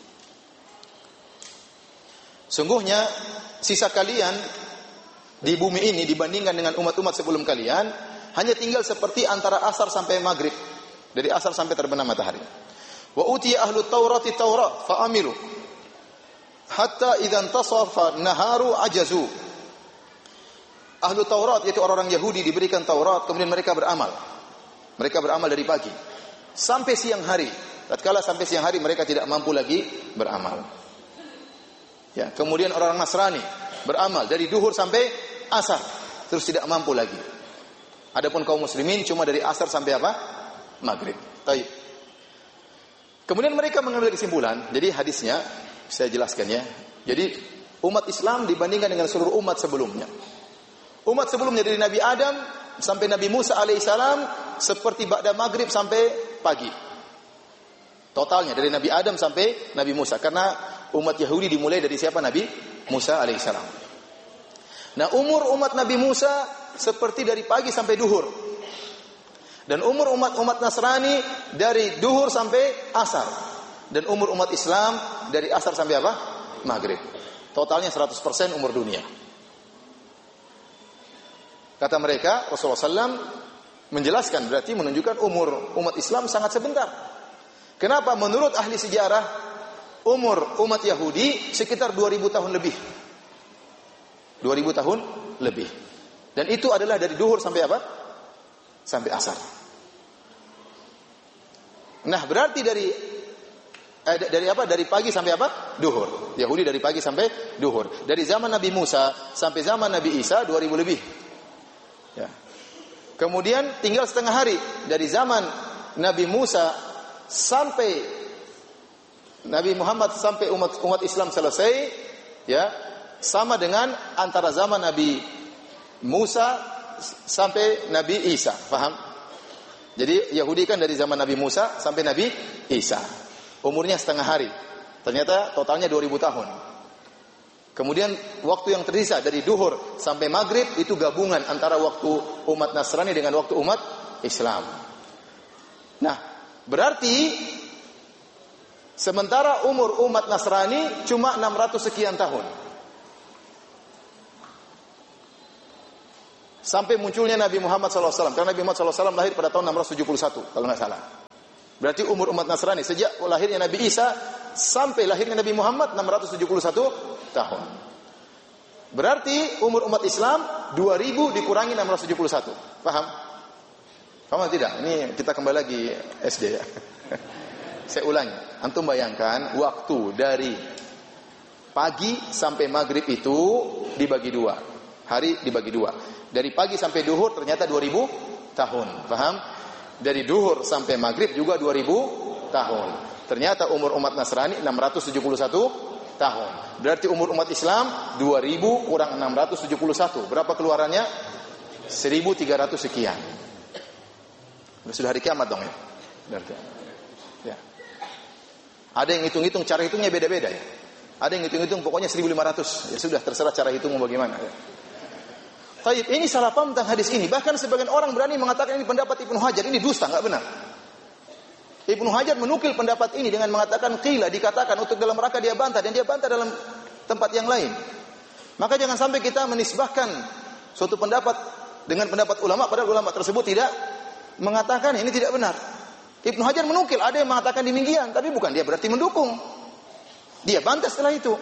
Sungguhnya sisa kalian di bumi ini dibandingkan dengan umat-umat sebelum kalian hanya tinggal seperti antara asar sampai maghrib, dari asar sampai terbenam matahari. Wa utiya ahlu Taurati Taurat fa amilu hatta idzan tasafa naharu ajazu. Ahlu Taurat yaitu orang-orang Yahudi diberikan Taurat, kemudian mereka beramal. Mereka beramal dari pagi sampai siang hari. Tatkala sampai siang hari mereka tidak mampu lagi beramal. Ya, kemudian orang Nasrani beramal dari duhur sampai asar, terus tidak mampu lagi. Adapun kaum muslimin cuma dari asar sampai apa? Maghrib. Baik. Kemudian mereka mengambil kesimpulan, jadi hadisnya saya jelaskan ya. Jadi umat Islam dibandingkan dengan seluruh umat sebelumnya. Umat sebelumnya dari Nabi Adam sampai Nabi Musa alaihissalam seperti ba'da maghrib sampai pagi. Totalnya dari Nabi Adam sampai Nabi Musa, karena umat Yahudi dimulai dari siapa? Nabi Musa alaihissalam. Nah, umur umat Nabi Musa seperti dari pagi sampai duhur. Dan umur umat-umat Nasrani dari duhur sampai asar. Dan umur umat Islam dari asar sampai apa? Maghrib. Totalnya seratus persen umur dunia. Kata mereka, Rasulullah sallallahu alaihi wasallam menjelaskan, berarti menunjukkan umur umat Islam sangat sebentar. Kenapa? Menurut ahli sejarah, umur umat Yahudi sekitar dua ribu tahun lebih. dua ribu tahun lebih. Dan itu adalah dari duhur sampai apa? Sampai asar. Nah, berarti dari eh, dari apa? Dari pagi sampai apa? Duhur. Yahudi dari pagi sampai duhur. Dari zaman Nabi Musa sampai zaman Nabi Isa dua ribu lebih. Ya. Kemudian tinggal setengah hari dari zaman Nabi Musa sampai Nabi Muhammad sampai umat umat Islam selesai, ya, sama dengan antara zaman Nabi Musa sampai Nabi Isa. Paham? Jadi Yahudi kan dari zaman Nabi Musa sampai Nabi Isa. Umurnya setengah hari. Ternyata totalnya dua ribu tahun. Kemudian waktu yang tersisa dari duhur sampai maghrib itu gabungan antara waktu umat Nasrani dengan waktu umat Islam. Nah, Berarti sementara umur umat Nasrani cuma enam ratus sekian tahun. Sampai munculnya Nabi Muhammad shallallahu alaihi wasallam. Karena Nabi Muhammad shallallahu alaihi wasallam lahir pada tahun enam ratus tujuh puluh satu kalau nggak salah. Berarti umur umat Nasrani sejak lahirnya Nabi Isa sampai lahirnya Nabi Muhammad enam ratus tujuh puluh satu tahun. Berarti umur umat Islam dua ribu dikurangi enam ratus tujuh puluh satu. Paham? Paham atau tidak? Ini kita kembali lagi S D ya. Saya ulangi. Antum bayangkan waktu dari pagi sampai maghrib itu dibagi dua. Hari dibagi dua. Dari pagi sampai duhur ternyata dua ribu tahun. Paham? Dari duhur sampai maghrib juga dua ribu tahun. Ternyata umur umat Nasrani enam ratus tujuh puluh satu tahun. Berarti umur umat Islam dua ribu kurang enam ratus tujuh puluh satu. Berapa keluarannya? seribu tiga ratus sekian. Sudah hari kiamat dong ya. Berarti. Ya. Ada yang hitung-hitung, cara hitungnya beda-beda ya. Ada yang hitung-hitung pokoknya seribu lima ratus. Ya sudah, terserah cara hitungmu bagaimana ya. Taib, ini salah paham tentang hadis ini. Bahkan sebagian orang berani mengatakan ini pendapat Ibnu Hajar. Ini dusta, enggak benar. Ibnu Hajar menukil pendapat ini dengan mengatakan qila, dikatakan untuk dalam rangka dia bantah, dan dia bantah dalam tempat yang lain. Maka jangan sampai kita menisbahkan suatu pendapat dengan pendapat ulama padahal ulama tersebut tidak mengatakan ini tidak benar. Ibnu Hajar menukil, ada yang mengatakan demikian, tapi bukan dia berarti mendukung. Dia bantah setelah itu.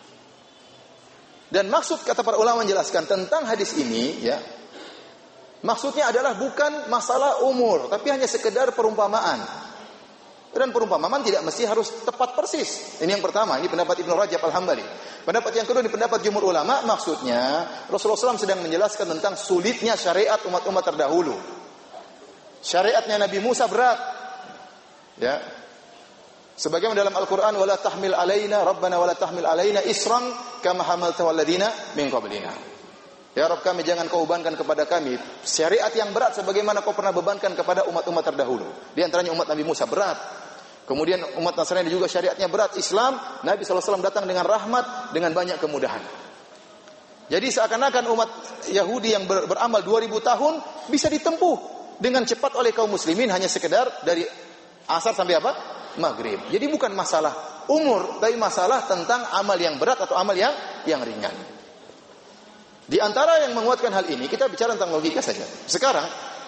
Dan maksud kata para ulama menjelaskan tentang hadis ini, ya, maksudnya adalah bukan masalah umur, tapi hanya sekedar perumpamaan. Dan perumpamaan tidak mesti harus tepat persis. Ini yang pertama, ini pendapat Ibnu Rajab Al-Hambali. Pendapat yang kedua, ini pendapat jumhur ulama, maksudnya Rasulullah shallallahu alaihi wasallam sedang menjelaskan tentang sulitnya syariat umat-umat terdahulu. Syariatnya Nabi Musa berat, ya. Sebagaimana dalam Al-Quran, wala tahmil alaina, Rabbana wala tahmil alaina isran kama hamaltahu alladhina min qablina. Ya Rabb kami, jangan kau bebankan kepada kami syariat yang berat sebagaimana kau pernah bebankan kepada umat-umat terdahulu. Di antaranya umat Nabi Musa berat. Kemudian umat Nasrani juga syariatnya berat. Islam, Nabi shallallahu alaihi wasallam datang dengan rahmat, dengan banyak kemudahan. Jadi seakan-akan umat Yahudi yang ber- beramal dua ribu tahun bisa ditempuh dengan cepat oleh kaum muslimin hanya sekedar dari asar sampai apa? Maghrib. Jadi bukan masalah umur, tapi masalah tentang amal yang berat atau amal yang yang ringan. Di antara yang menguatkan hal ini, kita bicara tentang logika saja. Sekarang,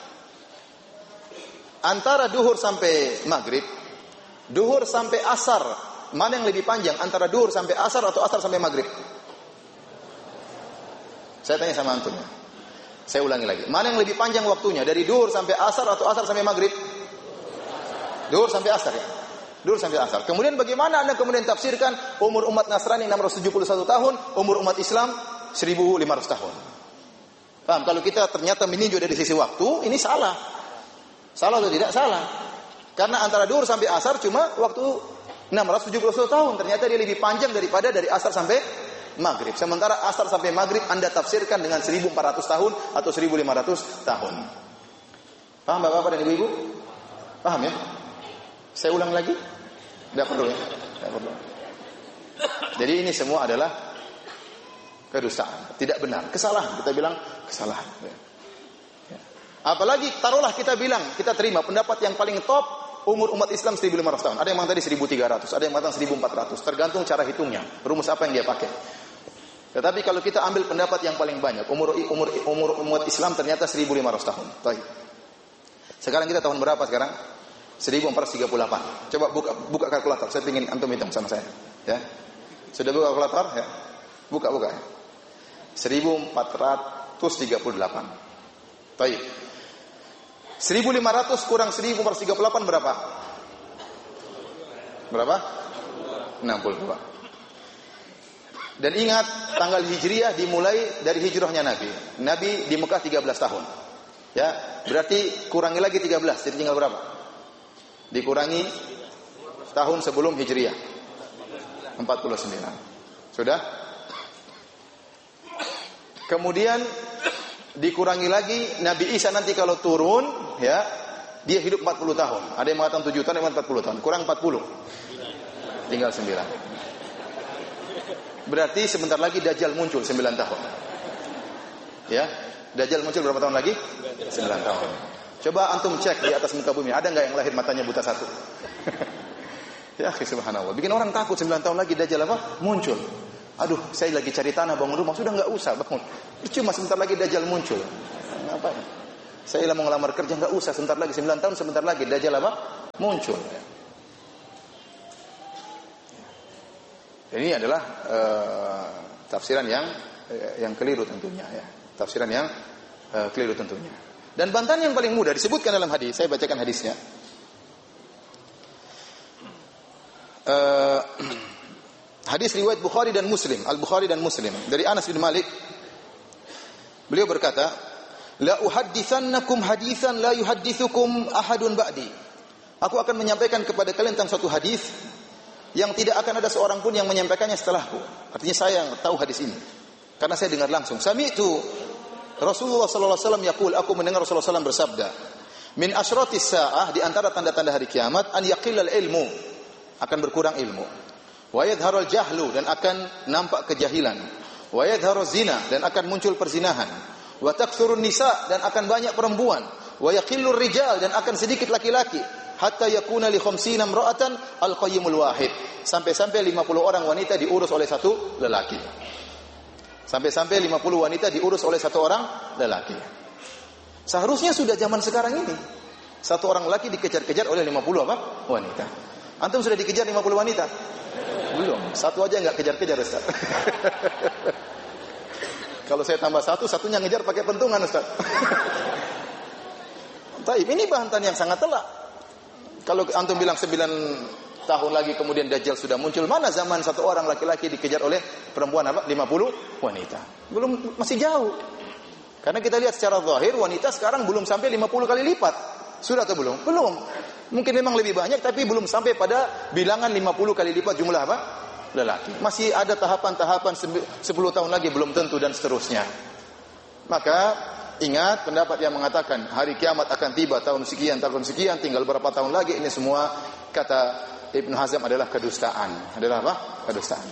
antara duhur sampai maghrib, duhur sampai asar, mana yang lebih panjang? Antara duhur sampai asar atau asar sampai maghrib? Saya tanya sama antum. Saya ulangi lagi. Mana yang lebih panjang waktunya? Dari duhur sampai asar atau asar sampai maghrib? Duhur sampai asar ya. Duhur sampai asar. Kemudian bagaimana Anda kemudian tafsirkan umur umat Nasrani enam ratus tujuh puluh satu tahun, umur umat Islam seribu lima ratus tahun. Paham? Kalau kita ternyata meninjau dari sisi waktu, ini salah. Salah atau tidak? Salah. Karena antara duhur sampai asar cuma waktu enam ratus tujuh puluh satu tahun. Ternyata dia lebih panjang daripada dari asar sampai maghrib. Sementara asar sampai maghrib Anda tafsirkan dengan seribu empat ratus tahun atau seribu lima ratus tahun. Paham Bapak-bapak dan Ibu-ibu? Paham ya? Saya ulang lagi? Tidak perlu ya? Tidak perlu. Jadi ini semua adalah kedustaan, tidak benar, kesalahan. Kita bilang kesalahan. Ya. Ya. Apalagi taruhlah kita bilang, kita terima pendapat yang paling top umur umat Islam seribu lima ratus tahun. Ada yang mengatakan tadi seribu tiga ratus, ada yang mengatakan seribu empat ratus. Tergantung cara hitungnya, rumus apa yang dia pakai. Tetapi kalau kita ambil pendapat yang paling banyak, umur umur umur umat Islam ternyata seribu lima ratus tahun. Baik. Sekarang kita tahun berapa sekarang? seribu empat ratus tiga puluh delapan. Coba buka buka kalkulator. Saya ingin antum hitung sama saya. Ya. Sudah buka kalkulator? Ya. Buka buka. seribu empat ratus tiga puluh delapan. Baik. seribu lima ratus kurang seribu empat ratus tiga puluh delapan berapa? Berapa? enam puluh dua. Dan ingat, tanggal Hijriah dimulai dari hijrahnya Nabi. Nabi di Mekah tiga belas tahun. Ya, berarti kurangi lagi tiga belas, jadi tinggal berapa? Dikurangi tahun sebelum Hijriah. empat puluh sembilan. Sudah? Kemudian dikurangi lagi Nabi Isa nanti kalau turun, ya, dia hidup empat puluh tahun. Ada yang mengatakan tujuh tahun, ada yang mengatakan empat puluh tahun. Kurang empat puluh. Tinggal sembilan. Berarti sebentar lagi Dajjal muncul sembilan tahun. Ya, Dajjal muncul berapa tahun lagi? sembilan tahun. Coba antum cek di atas muka bumi, ada nggak yang lahir matanya buta satu? Ya, subhanallah. Bikin orang takut. Sembilan tahun lagi Dajjal apa? Muncul. Aduh, saya lagi cari tanah bangun rumah, sudah nggak usah bangun. Cuma sebentar lagi Dajjal muncul. Ngapain? Saya mau ngelamar kerja, nggak usah, sebentar lagi, sembilan tahun sebentar lagi Dajjal apa? Muncul. Ini adalah uh, tafsiran yang uh, yang keliru tentunya ya. Tafsiran yang uh, keliru tentunya. Dan bantahan yang paling mudah disebutkan dalam hadis, saya bacakan hadisnya. Uh, hadis riwayat Bukhari dan Muslim, Al-Bukhari dan Muslim dari Anas bin Malik. Beliau berkata, "La uhadditsannakum haditsan la yuhadditsukum ahadun ba'di." Aku akan menyampaikan kepada kalian tentang suatu hadis yang tidak akan ada seorang pun yang menyampaikannya setelahku. Artinya saya yang tahu hadis ini karena saya dengar langsung. Sami'tu Rasulullah sallallahu alaihi wasallam yaqul, aku mendengar Rasulullah sallallahu alaihi wasallam bersabda, "Min asyratis saah, di antara tanda-tanda hari kiamat, an yaqillal ilmu, akan berkurang ilmu. Wa yadhharul jahlu, dan akan nampak kejahilan. Wa yadhharuz zina, dan akan muncul perzinahan. Wa taksurun nisa, dan akan banyak perempuan. Wa yaqillur rijal, dan akan sedikit laki-laki. Hatta yakuna li khamsina imra'atan al-qayyimul wahid." Sampai-sampai lima puluh orang wanita diurus oleh satu lelaki. Sampai-sampai lima puluh wanita diurus oleh satu orang lelaki. Seharusnya sudah zaman sekarang ini. Satu orang lelaki dikejar-kejar oleh lima puluh apa? Wanita. Antum sudah dikejar lima puluh wanita? Belum. Satu aja enggak kejar-kejar, Ustaz. Kalau saya tambah satu, satunya ngejar pakai pentungan, Ustaz. Taib, ini bahan yang sangat telak. Kalau antum bilang sembilan tahun lagi kemudian Dajjal sudah muncul, mana zaman satu orang laki-laki dikejar oleh perempuan apa? lima puluh wanita. Belum, masih jauh. Karena kita lihat secara zahir wanita sekarang belum sampai lima puluh kali lipat. Sudah atau belum? Belum. Mungkin memang lebih banyak tapi belum sampai pada bilangan lima puluh kali lipat jumlah apa? Lelaki. Masih ada tahapan-tahapan sepuluh tahun lagi belum tentu dan seterusnya. Maka ingat pendapat yang mengatakan hari kiamat akan tiba tahun sekian, tahun sekian, tinggal berapa tahun lagi, ini semua kata Ibnu Hazm adalah kedustaan. Adalah apa? Kedustaan.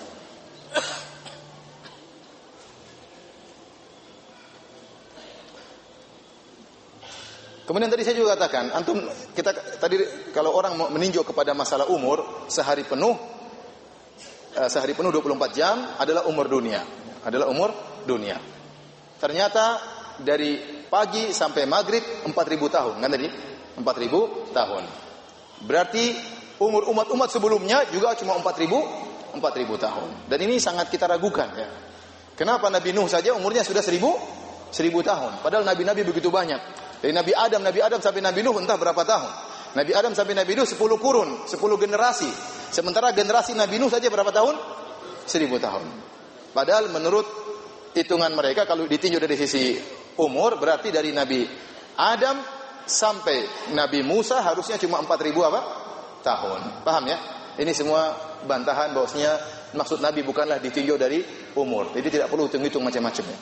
Kemudian tadi saya juga katakan, antum kita tadi kalau orang meninjau kepada masalah umur, sehari penuh sehari penuh dua puluh empat jam adalah umur dunia. Adalah umur dunia. Ternyata dari pagi sampai maghrib empat ribu tahun, kan tadi? empat ribu tahun. Berarti umur umat-umat sebelumnya juga cuma empat ribu tahun. Dan ini sangat kita ragukan ya. Kenapa Nabi Nuh saja umurnya sudah seribu tahun? Padahal nabi-nabi begitu banyak. Dari Nabi Adam, Nabi Adam sampai Nabi Nuh entah berapa tahun. Nabi Adam sampai Nabi Nuh sepuluh kurun, sepuluh generasi. Sementara generasi Nabi Nuh saja berapa tahun? seribu tahun. Padahal menurut hitungan mereka kalau ditinjau dari sisi umur berarti dari Nabi Adam sampai Nabi Musa harusnya cuma empat ribu apa? Tahun. Paham ya? Ini semua bantahan bahwasanya maksud Nabi bukanlah ditinjau dari umur. Jadi tidak perlu hitung-hitung macam-macamnya.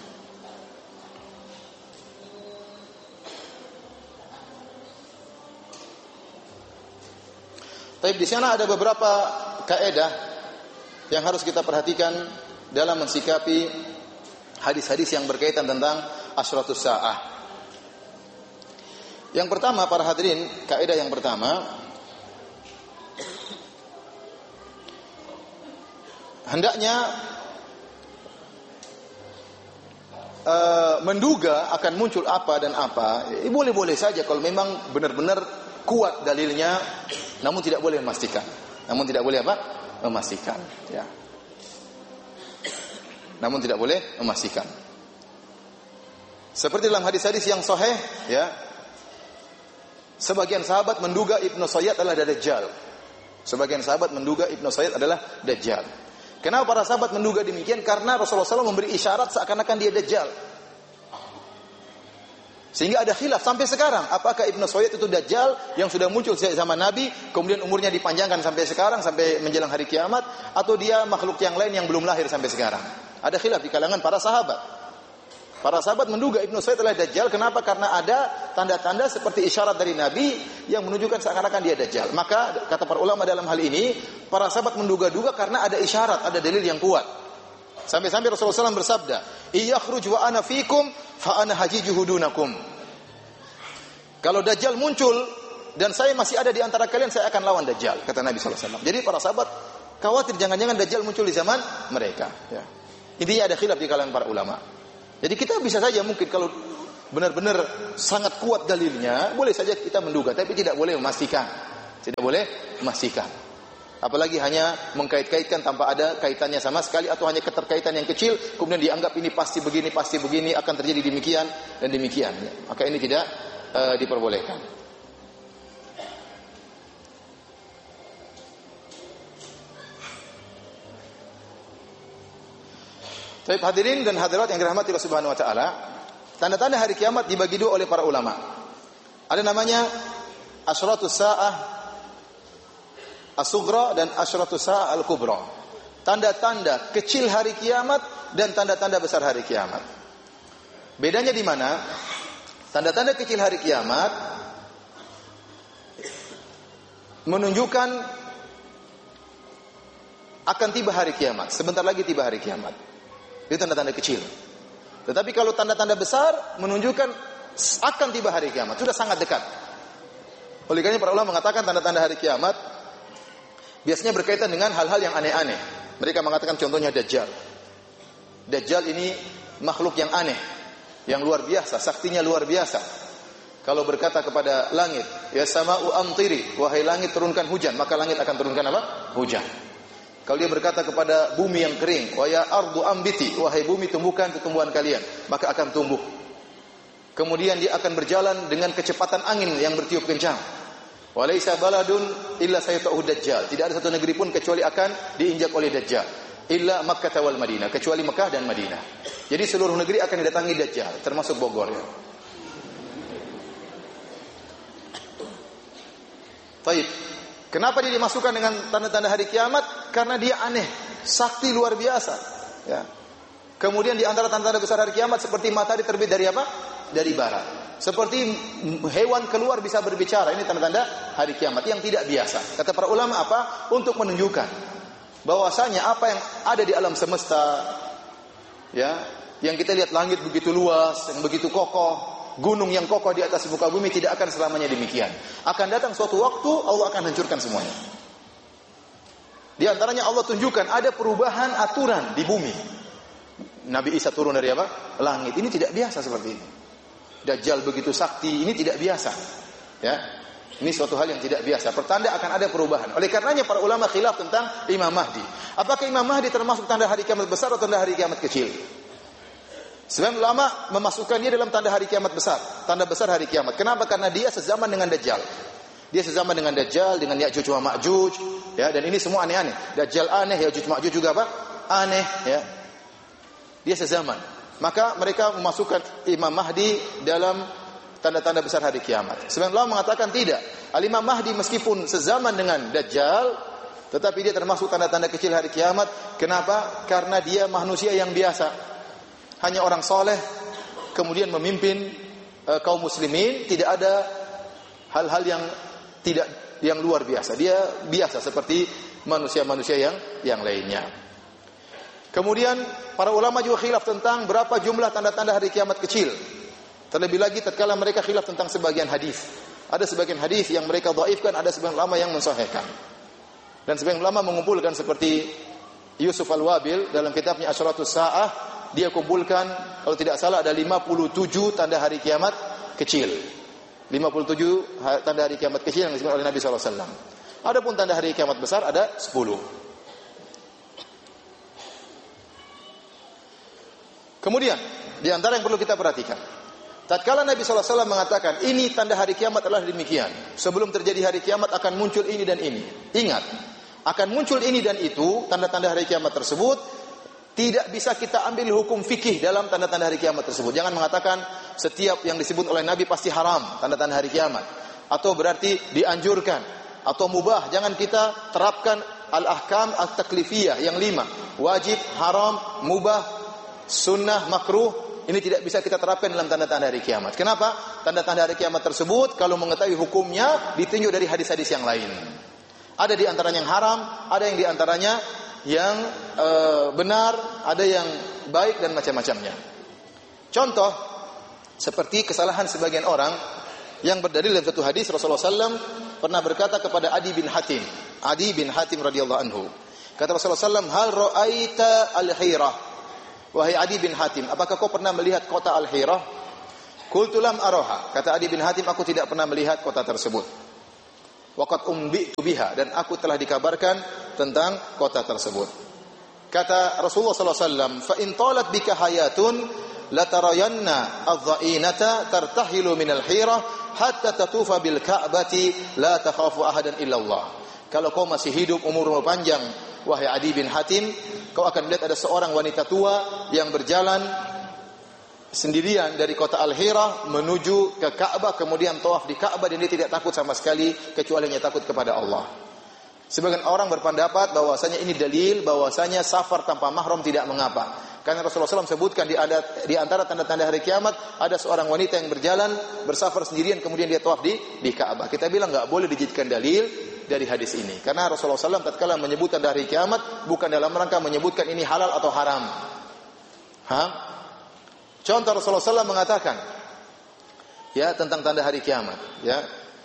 Tapi di sana ada beberapa kaidah yang harus kita perhatikan dalam mensikapi hadis-hadis yang berkaitan tentang asyratus saah. Yang pertama para hadirin, kaidah yang pertama, hendaknya uh, menduga akan muncul apa dan apa. Eh, boleh-boleh saja kalau memang benar-benar kuat dalilnya, namun tidak boleh memastikan. Namun tidak boleh apa? Memastikan, ya. Namun tidak boleh memastikan. Seperti dalam hadis-hadis yang sahih, ya. Sebagian sahabat menduga Ibnu Sayyad adalah Dajjal. Sebagian sahabat menduga Ibnu Sayyad adalah Dajjal. Kenapa para sahabat menduga demikian? Karena Rasulullah shallallahu alaihi wasallam memberi isyarat seakan-akan dia Dajjal. Sehingga ada khilaf sampai sekarang, apakah Ibnu Sayyad itu Dajjal yang sudah muncul sejak zaman Nabi, kemudian umurnya dipanjangkan sampai sekarang, sampai menjelang hari kiamat, atau dia makhluk yang lain yang belum lahir sampai sekarang. Ada khilaf di kalangan para sahabat. Para sahabat menduga Ibnu Sayyad adalah Dajjal. Kenapa? Karena ada tanda-tanda seperti isyarat dari Nabi yang menunjukkan seakan-akan dia Dajjal. Maka kata para ulama dalam hal ini, para sahabat menduga-duga karena ada isyarat, ada dalil yang kuat. Sampai-sampai Rasulullah shallallahu alaihi wasallam bersabda, "Iyakhruj wa ana fikum fa ana hajijuhu dunakum." Kalau Dajjal muncul dan saya masih ada di antara kalian, saya akan lawan Dajjal, kata Nabi sallallahu alaihi wasallam. Jadi para sahabat khawatir jangan-jangan Dajjal muncul di zaman mereka. Ya. Intinya ada khilaf di kalangan para ulama. Jadi kita bisa saja mungkin kalau benar-benar sangat kuat dalilnya, boleh saja kita menduga, tapi tidak boleh memastikan. Tidak boleh memastikan. Apalagi hanya mengkait-kaitkan tanpa ada kaitannya sama sekali, atau hanya keterkaitan yang kecil, kemudian dianggap ini pasti begini, pasti begini, akan terjadi demikian dan demikian. Maka ini tidak uh, diperbolehkan. Baik hadirin dan hadirat yang dirahmati Allah Subhanahu wa taala, tanda-tanda hari kiamat dibagi dua oleh para ulama. Ada namanya asyratus saah as-sughra dan asyratus saah al-kubra. Tanda-tanda kecil hari kiamat dan tanda-tanda besar hari kiamat. Bedanya di mana? Tanda-tanda kecil hari kiamat menunjukkan akan tiba hari kiamat. Sebentar lagi tiba hari kiamat. Itu tanda-tanda kecil. Tetapi kalau tanda-tanda besar menunjukkan akan tiba hari kiamat, sudah sangat dekat. Oleh karena para ulama mengatakan tanda-tanda hari kiamat biasanya berkaitan dengan hal-hal yang aneh-aneh. Mereka mengatakan contohnya Dajjal. Dajjal ini makhluk yang aneh, yang luar biasa, saktinya luar biasa. Kalau berkata kepada langit, ya sama'u amtiri, wahai langit turunkan hujan, maka langit akan turunkan apa? Hujan. Kalau dia berkata kepada bumi yang kering, wa ya ardu ambiti, wahai bumi tumbuhkan tumbuhan kalian, maka akan tumbuh. Kemudian dia akan berjalan dengan kecepatan angin yang bertiup kencang. Wa laisa baladun illa sayata'u dajjal. Tidak ada satu negeri pun kecuali akan diinjak oleh Dajjal. Illa Makkah wal Madinah, kecuali Mekah dan Madinah. Jadi seluruh negeri akan didatangi Dajjal, termasuk Bogor ya. Baik. Kenapa dia dimasukkan dengan tanda-tanda hari kiamat? Karena dia aneh, sakti luar biasa. Ya. Kemudian di antara tanda-tanda besar hari kiamat seperti matahari terbit dari apa? Dari barat. Seperti hewan keluar bisa berbicara. Ini tanda-tanda hari kiamat yang tidak biasa. Kata para ulama apa? Untuk menunjukkan bahwasanya apa yang ada di alam semesta, ya, yang kita lihat langit begitu luas, yang begitu kokoh, gunung yang kokoh di atas muka bumi tidak akan selamanya demikian. Akan datang suatu waktu Allah akan hancurkan semuanya. Di antaranya Allah tunjukkan ada perubahan aturan di bumi. Nabi Isa turun dari apa? Langit. Ini tidak biasa seperti ini. Dajjal begitu sakti, ini tidak biasa. Ya. Ini suatu hal yang tidak biasa. Pertanda akan ada perubahan. Oleh karenanya para ulama khilaf tentang Imam Mahdi. Apakah Imam Mahdi termasuk tanda hari kiamat besar atau tanda hari kiamat kecil? Sebagian ulama memasukkan dia dalam tanda hari kiamat besar, tanda besar hari kiamat. Kenapa? Karena dia sezaman dengan Dajjal. Dia sezaman dengan Dajjal, dengan Ya'juj wa Ma'juj, ya, dan ini semua aneh-aneh. Dajjal aneh, Ya'juj Ma'juj juga apa? Aneh, ya. Dia sezaman. Maka mereka memasukkan Imam Mahdi dalam tanda-tanda besar hari kiamat. Sebagian ulama mengatakan tidak. Al-Imam Mahdi meskipun sezaman dengan Dajjal, tetapi dia termasuk tanda-tanda kecil hari kiamat. Kenapa? Karena dia manusia yang biasa. Hanya orang soleh, kemudian memimpin e, kaum muslimin, tidak ada hal-hal yang tidak yang luar biasa. Dia biasa seperti manusia-manusia yang yang lainnya. Kemudian para ulama juga khilaf tentang berapa jumlah tanda-tanda hari kiamat kecil. Terlebih lagi tatkala mereka khilaf tentang sebagian hadis. Ada sebagian hadis yang mereka dhaifkan, ada sebagian ulama yang mensahihkan. Dan sebagian ulama mengumpulkan seperti Yusuf Al-Wabil dalam kitabnya Asyratus Saah, dia kumpulkan kalau tidak salah ada lima puluh tujuh tanda hari kiamat kecil. lima puluh tujuh tanda hari kiamat kecil yang disebut oleh Nabi sallallahu alaihi wasallam. Adapun tanda hari kiamat besar ada sepuluh. Kemudian di antara yang perlu kita perhatikan, tatkala Nabi sallallahu alaihi wasallam mengatakan ini tanda hari kiamat adalah demikian, sebelum terjadi hari kiamat akan muncul ini dan ini. Ingat, akan muncul ini dan itu, tanda-tanda hari kiamat tersebut. Tidak bisa kita ambil hukum fikih dalam tanda-tanda hari kiamat tersebut. Jangan mengatakan setiap yang disebut oleh Nabi pasti haram, tanda-tanda hari kiamat. Atau berarti dianjurkan. Atau mubah. Jangan kita terapkan al-ahkam at-taklifiyah yang lima. Wajib, haram, mubah, sunnah, makruh. Ini tidak bisa kita terapkan dalam tanda-tanda hari kiamat. Kenapa? Tanda-tanda hari kiamat tersebut, kalau mengetahui hukumnya, ditinjau dari hadis-hadis yang lain. Ada di antaranya yang haram, ada yang di antaranya yang e, benar, ada yang baik dan macam-macamnya. Contoh seperti kesalahan sebagian orang yang berdalil dalam satu hadis Rasulullah sallallahu alaihi wasallam pernah berkata kepada Adi bin Hatim. Adi bin Hatim radhiyallahu anhu. Kata Rasulullah sallallahu alaihi wasallam, "Hal ra'aita al-Hirah?" Wahai Adi bin Hatim, apakah kau pernah melihat kota Al-Hirah? Qultu lam araha. Kata Adi bin Hatim, aku tidak pernah melihat kota tersebut. Waqad umbitu biha, dan aku telah dikabarkan tentang kota tersebut. Kata Rasulullah sallallahu alaihi wasallam, "Fa in talat bika hayatun latarayanna adh-dha'inata tartahilu minal hirah hatta tatufa bil ka'bati la takhafu ahadan illa Allah." Kalau kau masih hidup, umurmu panjang, wahai Adi bin Hatim, kau akan melihat ada seorang wanita tua yang berjalan sendirian dari kota Al-Hirah menuju ke Ka'bah, kemudian tawaf di Ka'bah, dan dia tidak takut sama sekali kecuali hanya takut kepada Allah. Sebagian orang berpendapat bahwasanya ini dalil bahwasanya safar tanpa mahram tidak mengapa. Karena Rasulullah shallallahu alaihi wasallam sebutkan di, ada, di antara tanda-tanda hari kiamat ada seorang wanita yang berjalan bersafar sendirian kemudian dia tawaf di di Ka'bah. Kita bilang enggak boleh dijadikan dalil dari hadis ini. Karena Rasulullah shallallahu alaihi wasallam tatkala menyebutkan dari hari kiamat bukan dalam rangka menyebutkan ini halal atau haram. Ha? Contoh Rasulullah shallallahu alaihi wasallam mengatakan ya tentang tanda hari kiamat, ya.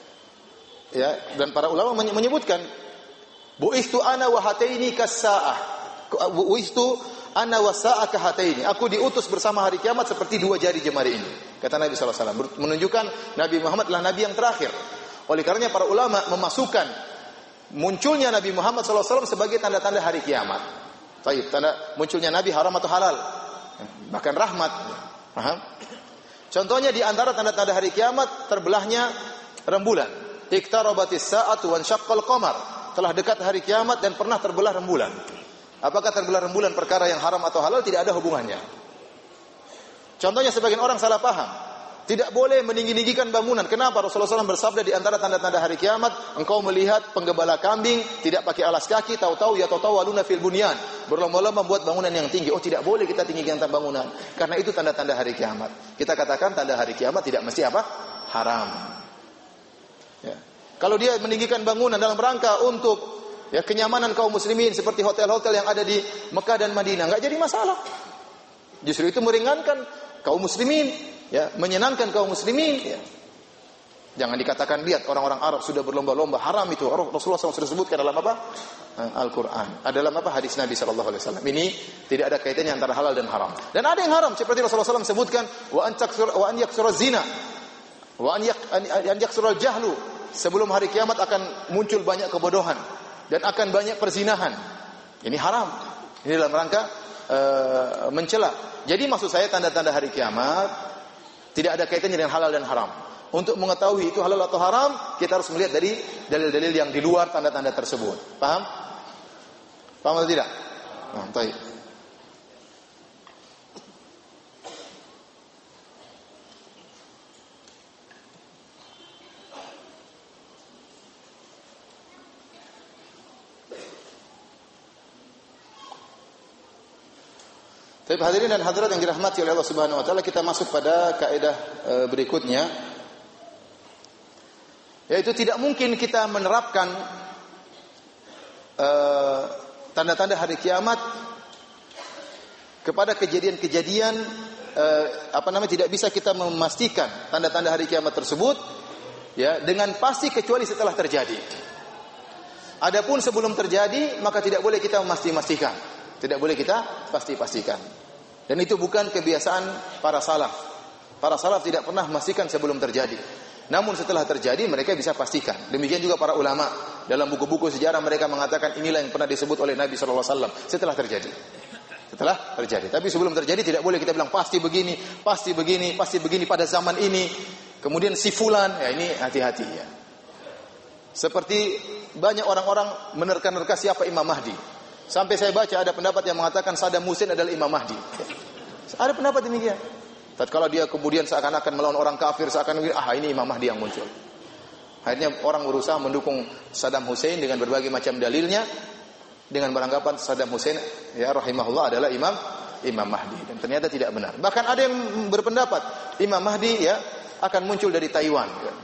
Ya, dan para ulama menyebutkan bu'istu ana wa hataini kas-saah. Bu'istu ana wa sa'a ka hataini. Aku diutus bersama hari kiamat seperti dua jari jemari ini. Kata Nabi sallallahu alaihi wasallam, menunjukkan Nabi Muhammad adalah nabi yang terakhir. Oleh karenanya para ulama memasukkan munculnya Nabi Muhammad sallallahu alaihi wasallam sebagai tanda-tanda hari kiamat. Baik, tanda munculnya nabi haram atau halal? Bahkan rahmat. Paham? Contohnya di antara tanda-tanda hari kiamat terbelahnya rembulan. Iktarabatis sa'atu wan syaqqal qamar. Telah dekat hari kiamat dan pernah terbelah rembulan. Apakah terbelah rembulan perkara yang haram atau halal? Tidak ada hubungannya. Contohnya sebagian orang salah paham. Tidak boleh meninggi-ninggikan bangunan. Kenapa? Rasulullah shallallahu alaihi wasallam bersabda di antara tanda-tanda hari kiamat, engkau melihat penggembala kambing tidak pakai alas kaki, tahu-tahu ya tahu-tahu waluna fil bunyan, berlomba-lomba membuat bangunan yang tinggi. Oh, tidak boleh kita tinggikan bangunan. Karena itu tanda-tanda hari kiamat. Kita katakan tanda hari kiamat tidak mesti apa? Haram. Ya. Kalau dia meninggikan bangunan dalam rangka untuk ya kenyamanan kaum muslimin seperti hotel-hotel yang ada di Mekah dan Madinah, enggak jadi masalah. Justru itu meringankan kaum muslimin, ya, menyenangkan kaum muslimin, ya. Jangan dikatakan lihat orang-orang Arab sudah berlomba-lomba, haram itu. Rasulullah shallallahu alaihi wasallam sudah sebutkan dalam apa? Al-Qur'an. Dalam apa? Hadis Nabi sallallahu alaihi wasallam. Ini tidak ada kaitannya antara halal dan haram. Dan ada yang haram seperti Rasulullah shallallahu alaihi wasallam sebutkan wa an taksur wa an yaksura zina wa an yak an yaksura jahlu. Sebelum hari kiamat akan muncul banyak kebodohan dan akan banyak perzinahan. Ini haram. Ini dalam rangka uh, mencela. Jadi maksud saya tanda-tanda hari kiamat tidak ada kaitannya dengan halal dan haram. Untuk mengetahui itu halal atau haram, kita harus melihat dari dalil-dalil yang di luar tanda-tanda tersebut. Paham? Paham atau tidak? Nah, baik. Baik, hadirin dan hadirat yang dirahmati oleh Allah Subhanahu wa taala, kita masuk pada kaidah e, berikutnya, yaitu tidak mungkin kita menerapkan e, tanda-tanda hari kiamat kepada kejadian-kejadian e, apa namanya tidak bisa kita memastikan tanda-tanda hari kiamat tersebut ya dengan pasti kecuali setelah terjadi. Adapun sebelum terjadi maka tidak boleh kita memastikan. Tidak boleh kita pasti-pastikan. Dan itu bukan kebiasaan para salaf. Para salaf tidak pernah memastikan sebelum terjadi. Namun setelah terjadi mereka bisa pastikan. Demikian juga para ulama. Dalam buku-buku sejarah mereka mengatakan inilah yang pernah disebut oleh Nabi shallallahu alaihi wasallam setelah terjadi. Setelah terjadi. Tapi sebelum terjadi tidak boleh kita bilang pasti begini, pasti begini, pasti begini pada zaman ini. Kemudian si fulan, ya ini hati-hati ya. Seperti banyak orang-orang menerka-nerka siapa Imam Mahdi. Sampai saya baca ada pendapat yang mengatakan Saddam Hussein adalah Imam Mahdi. Ada pendapat demikian. Tatkala dia kemudian seakan-akan melawan orang kafir, seakan-akan ah ini Imam Mahdi yang muncul. Akhirnya orang berusaha mendukung Saddam Hussein dengan berbagai macam dalilnya, dengan beranggapan Saddam Hussein ya rahimahullah adalah Imam Imam Mahdi, dan ternyata tidak benar. Bahkan ada yang berpendapat Imam Mahdi ya akan muncul dari Taiwan. Ya.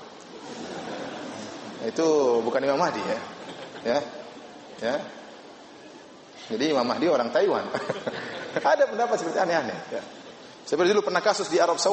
Itu bukan Imam Mahdi ya. Ya. Ya. Jadi Imam Mahdi orang Taiwan. Ada pendapat seperti aneh-aneh. Ya. Seperti dulu pernah kasus di Arab Saudi.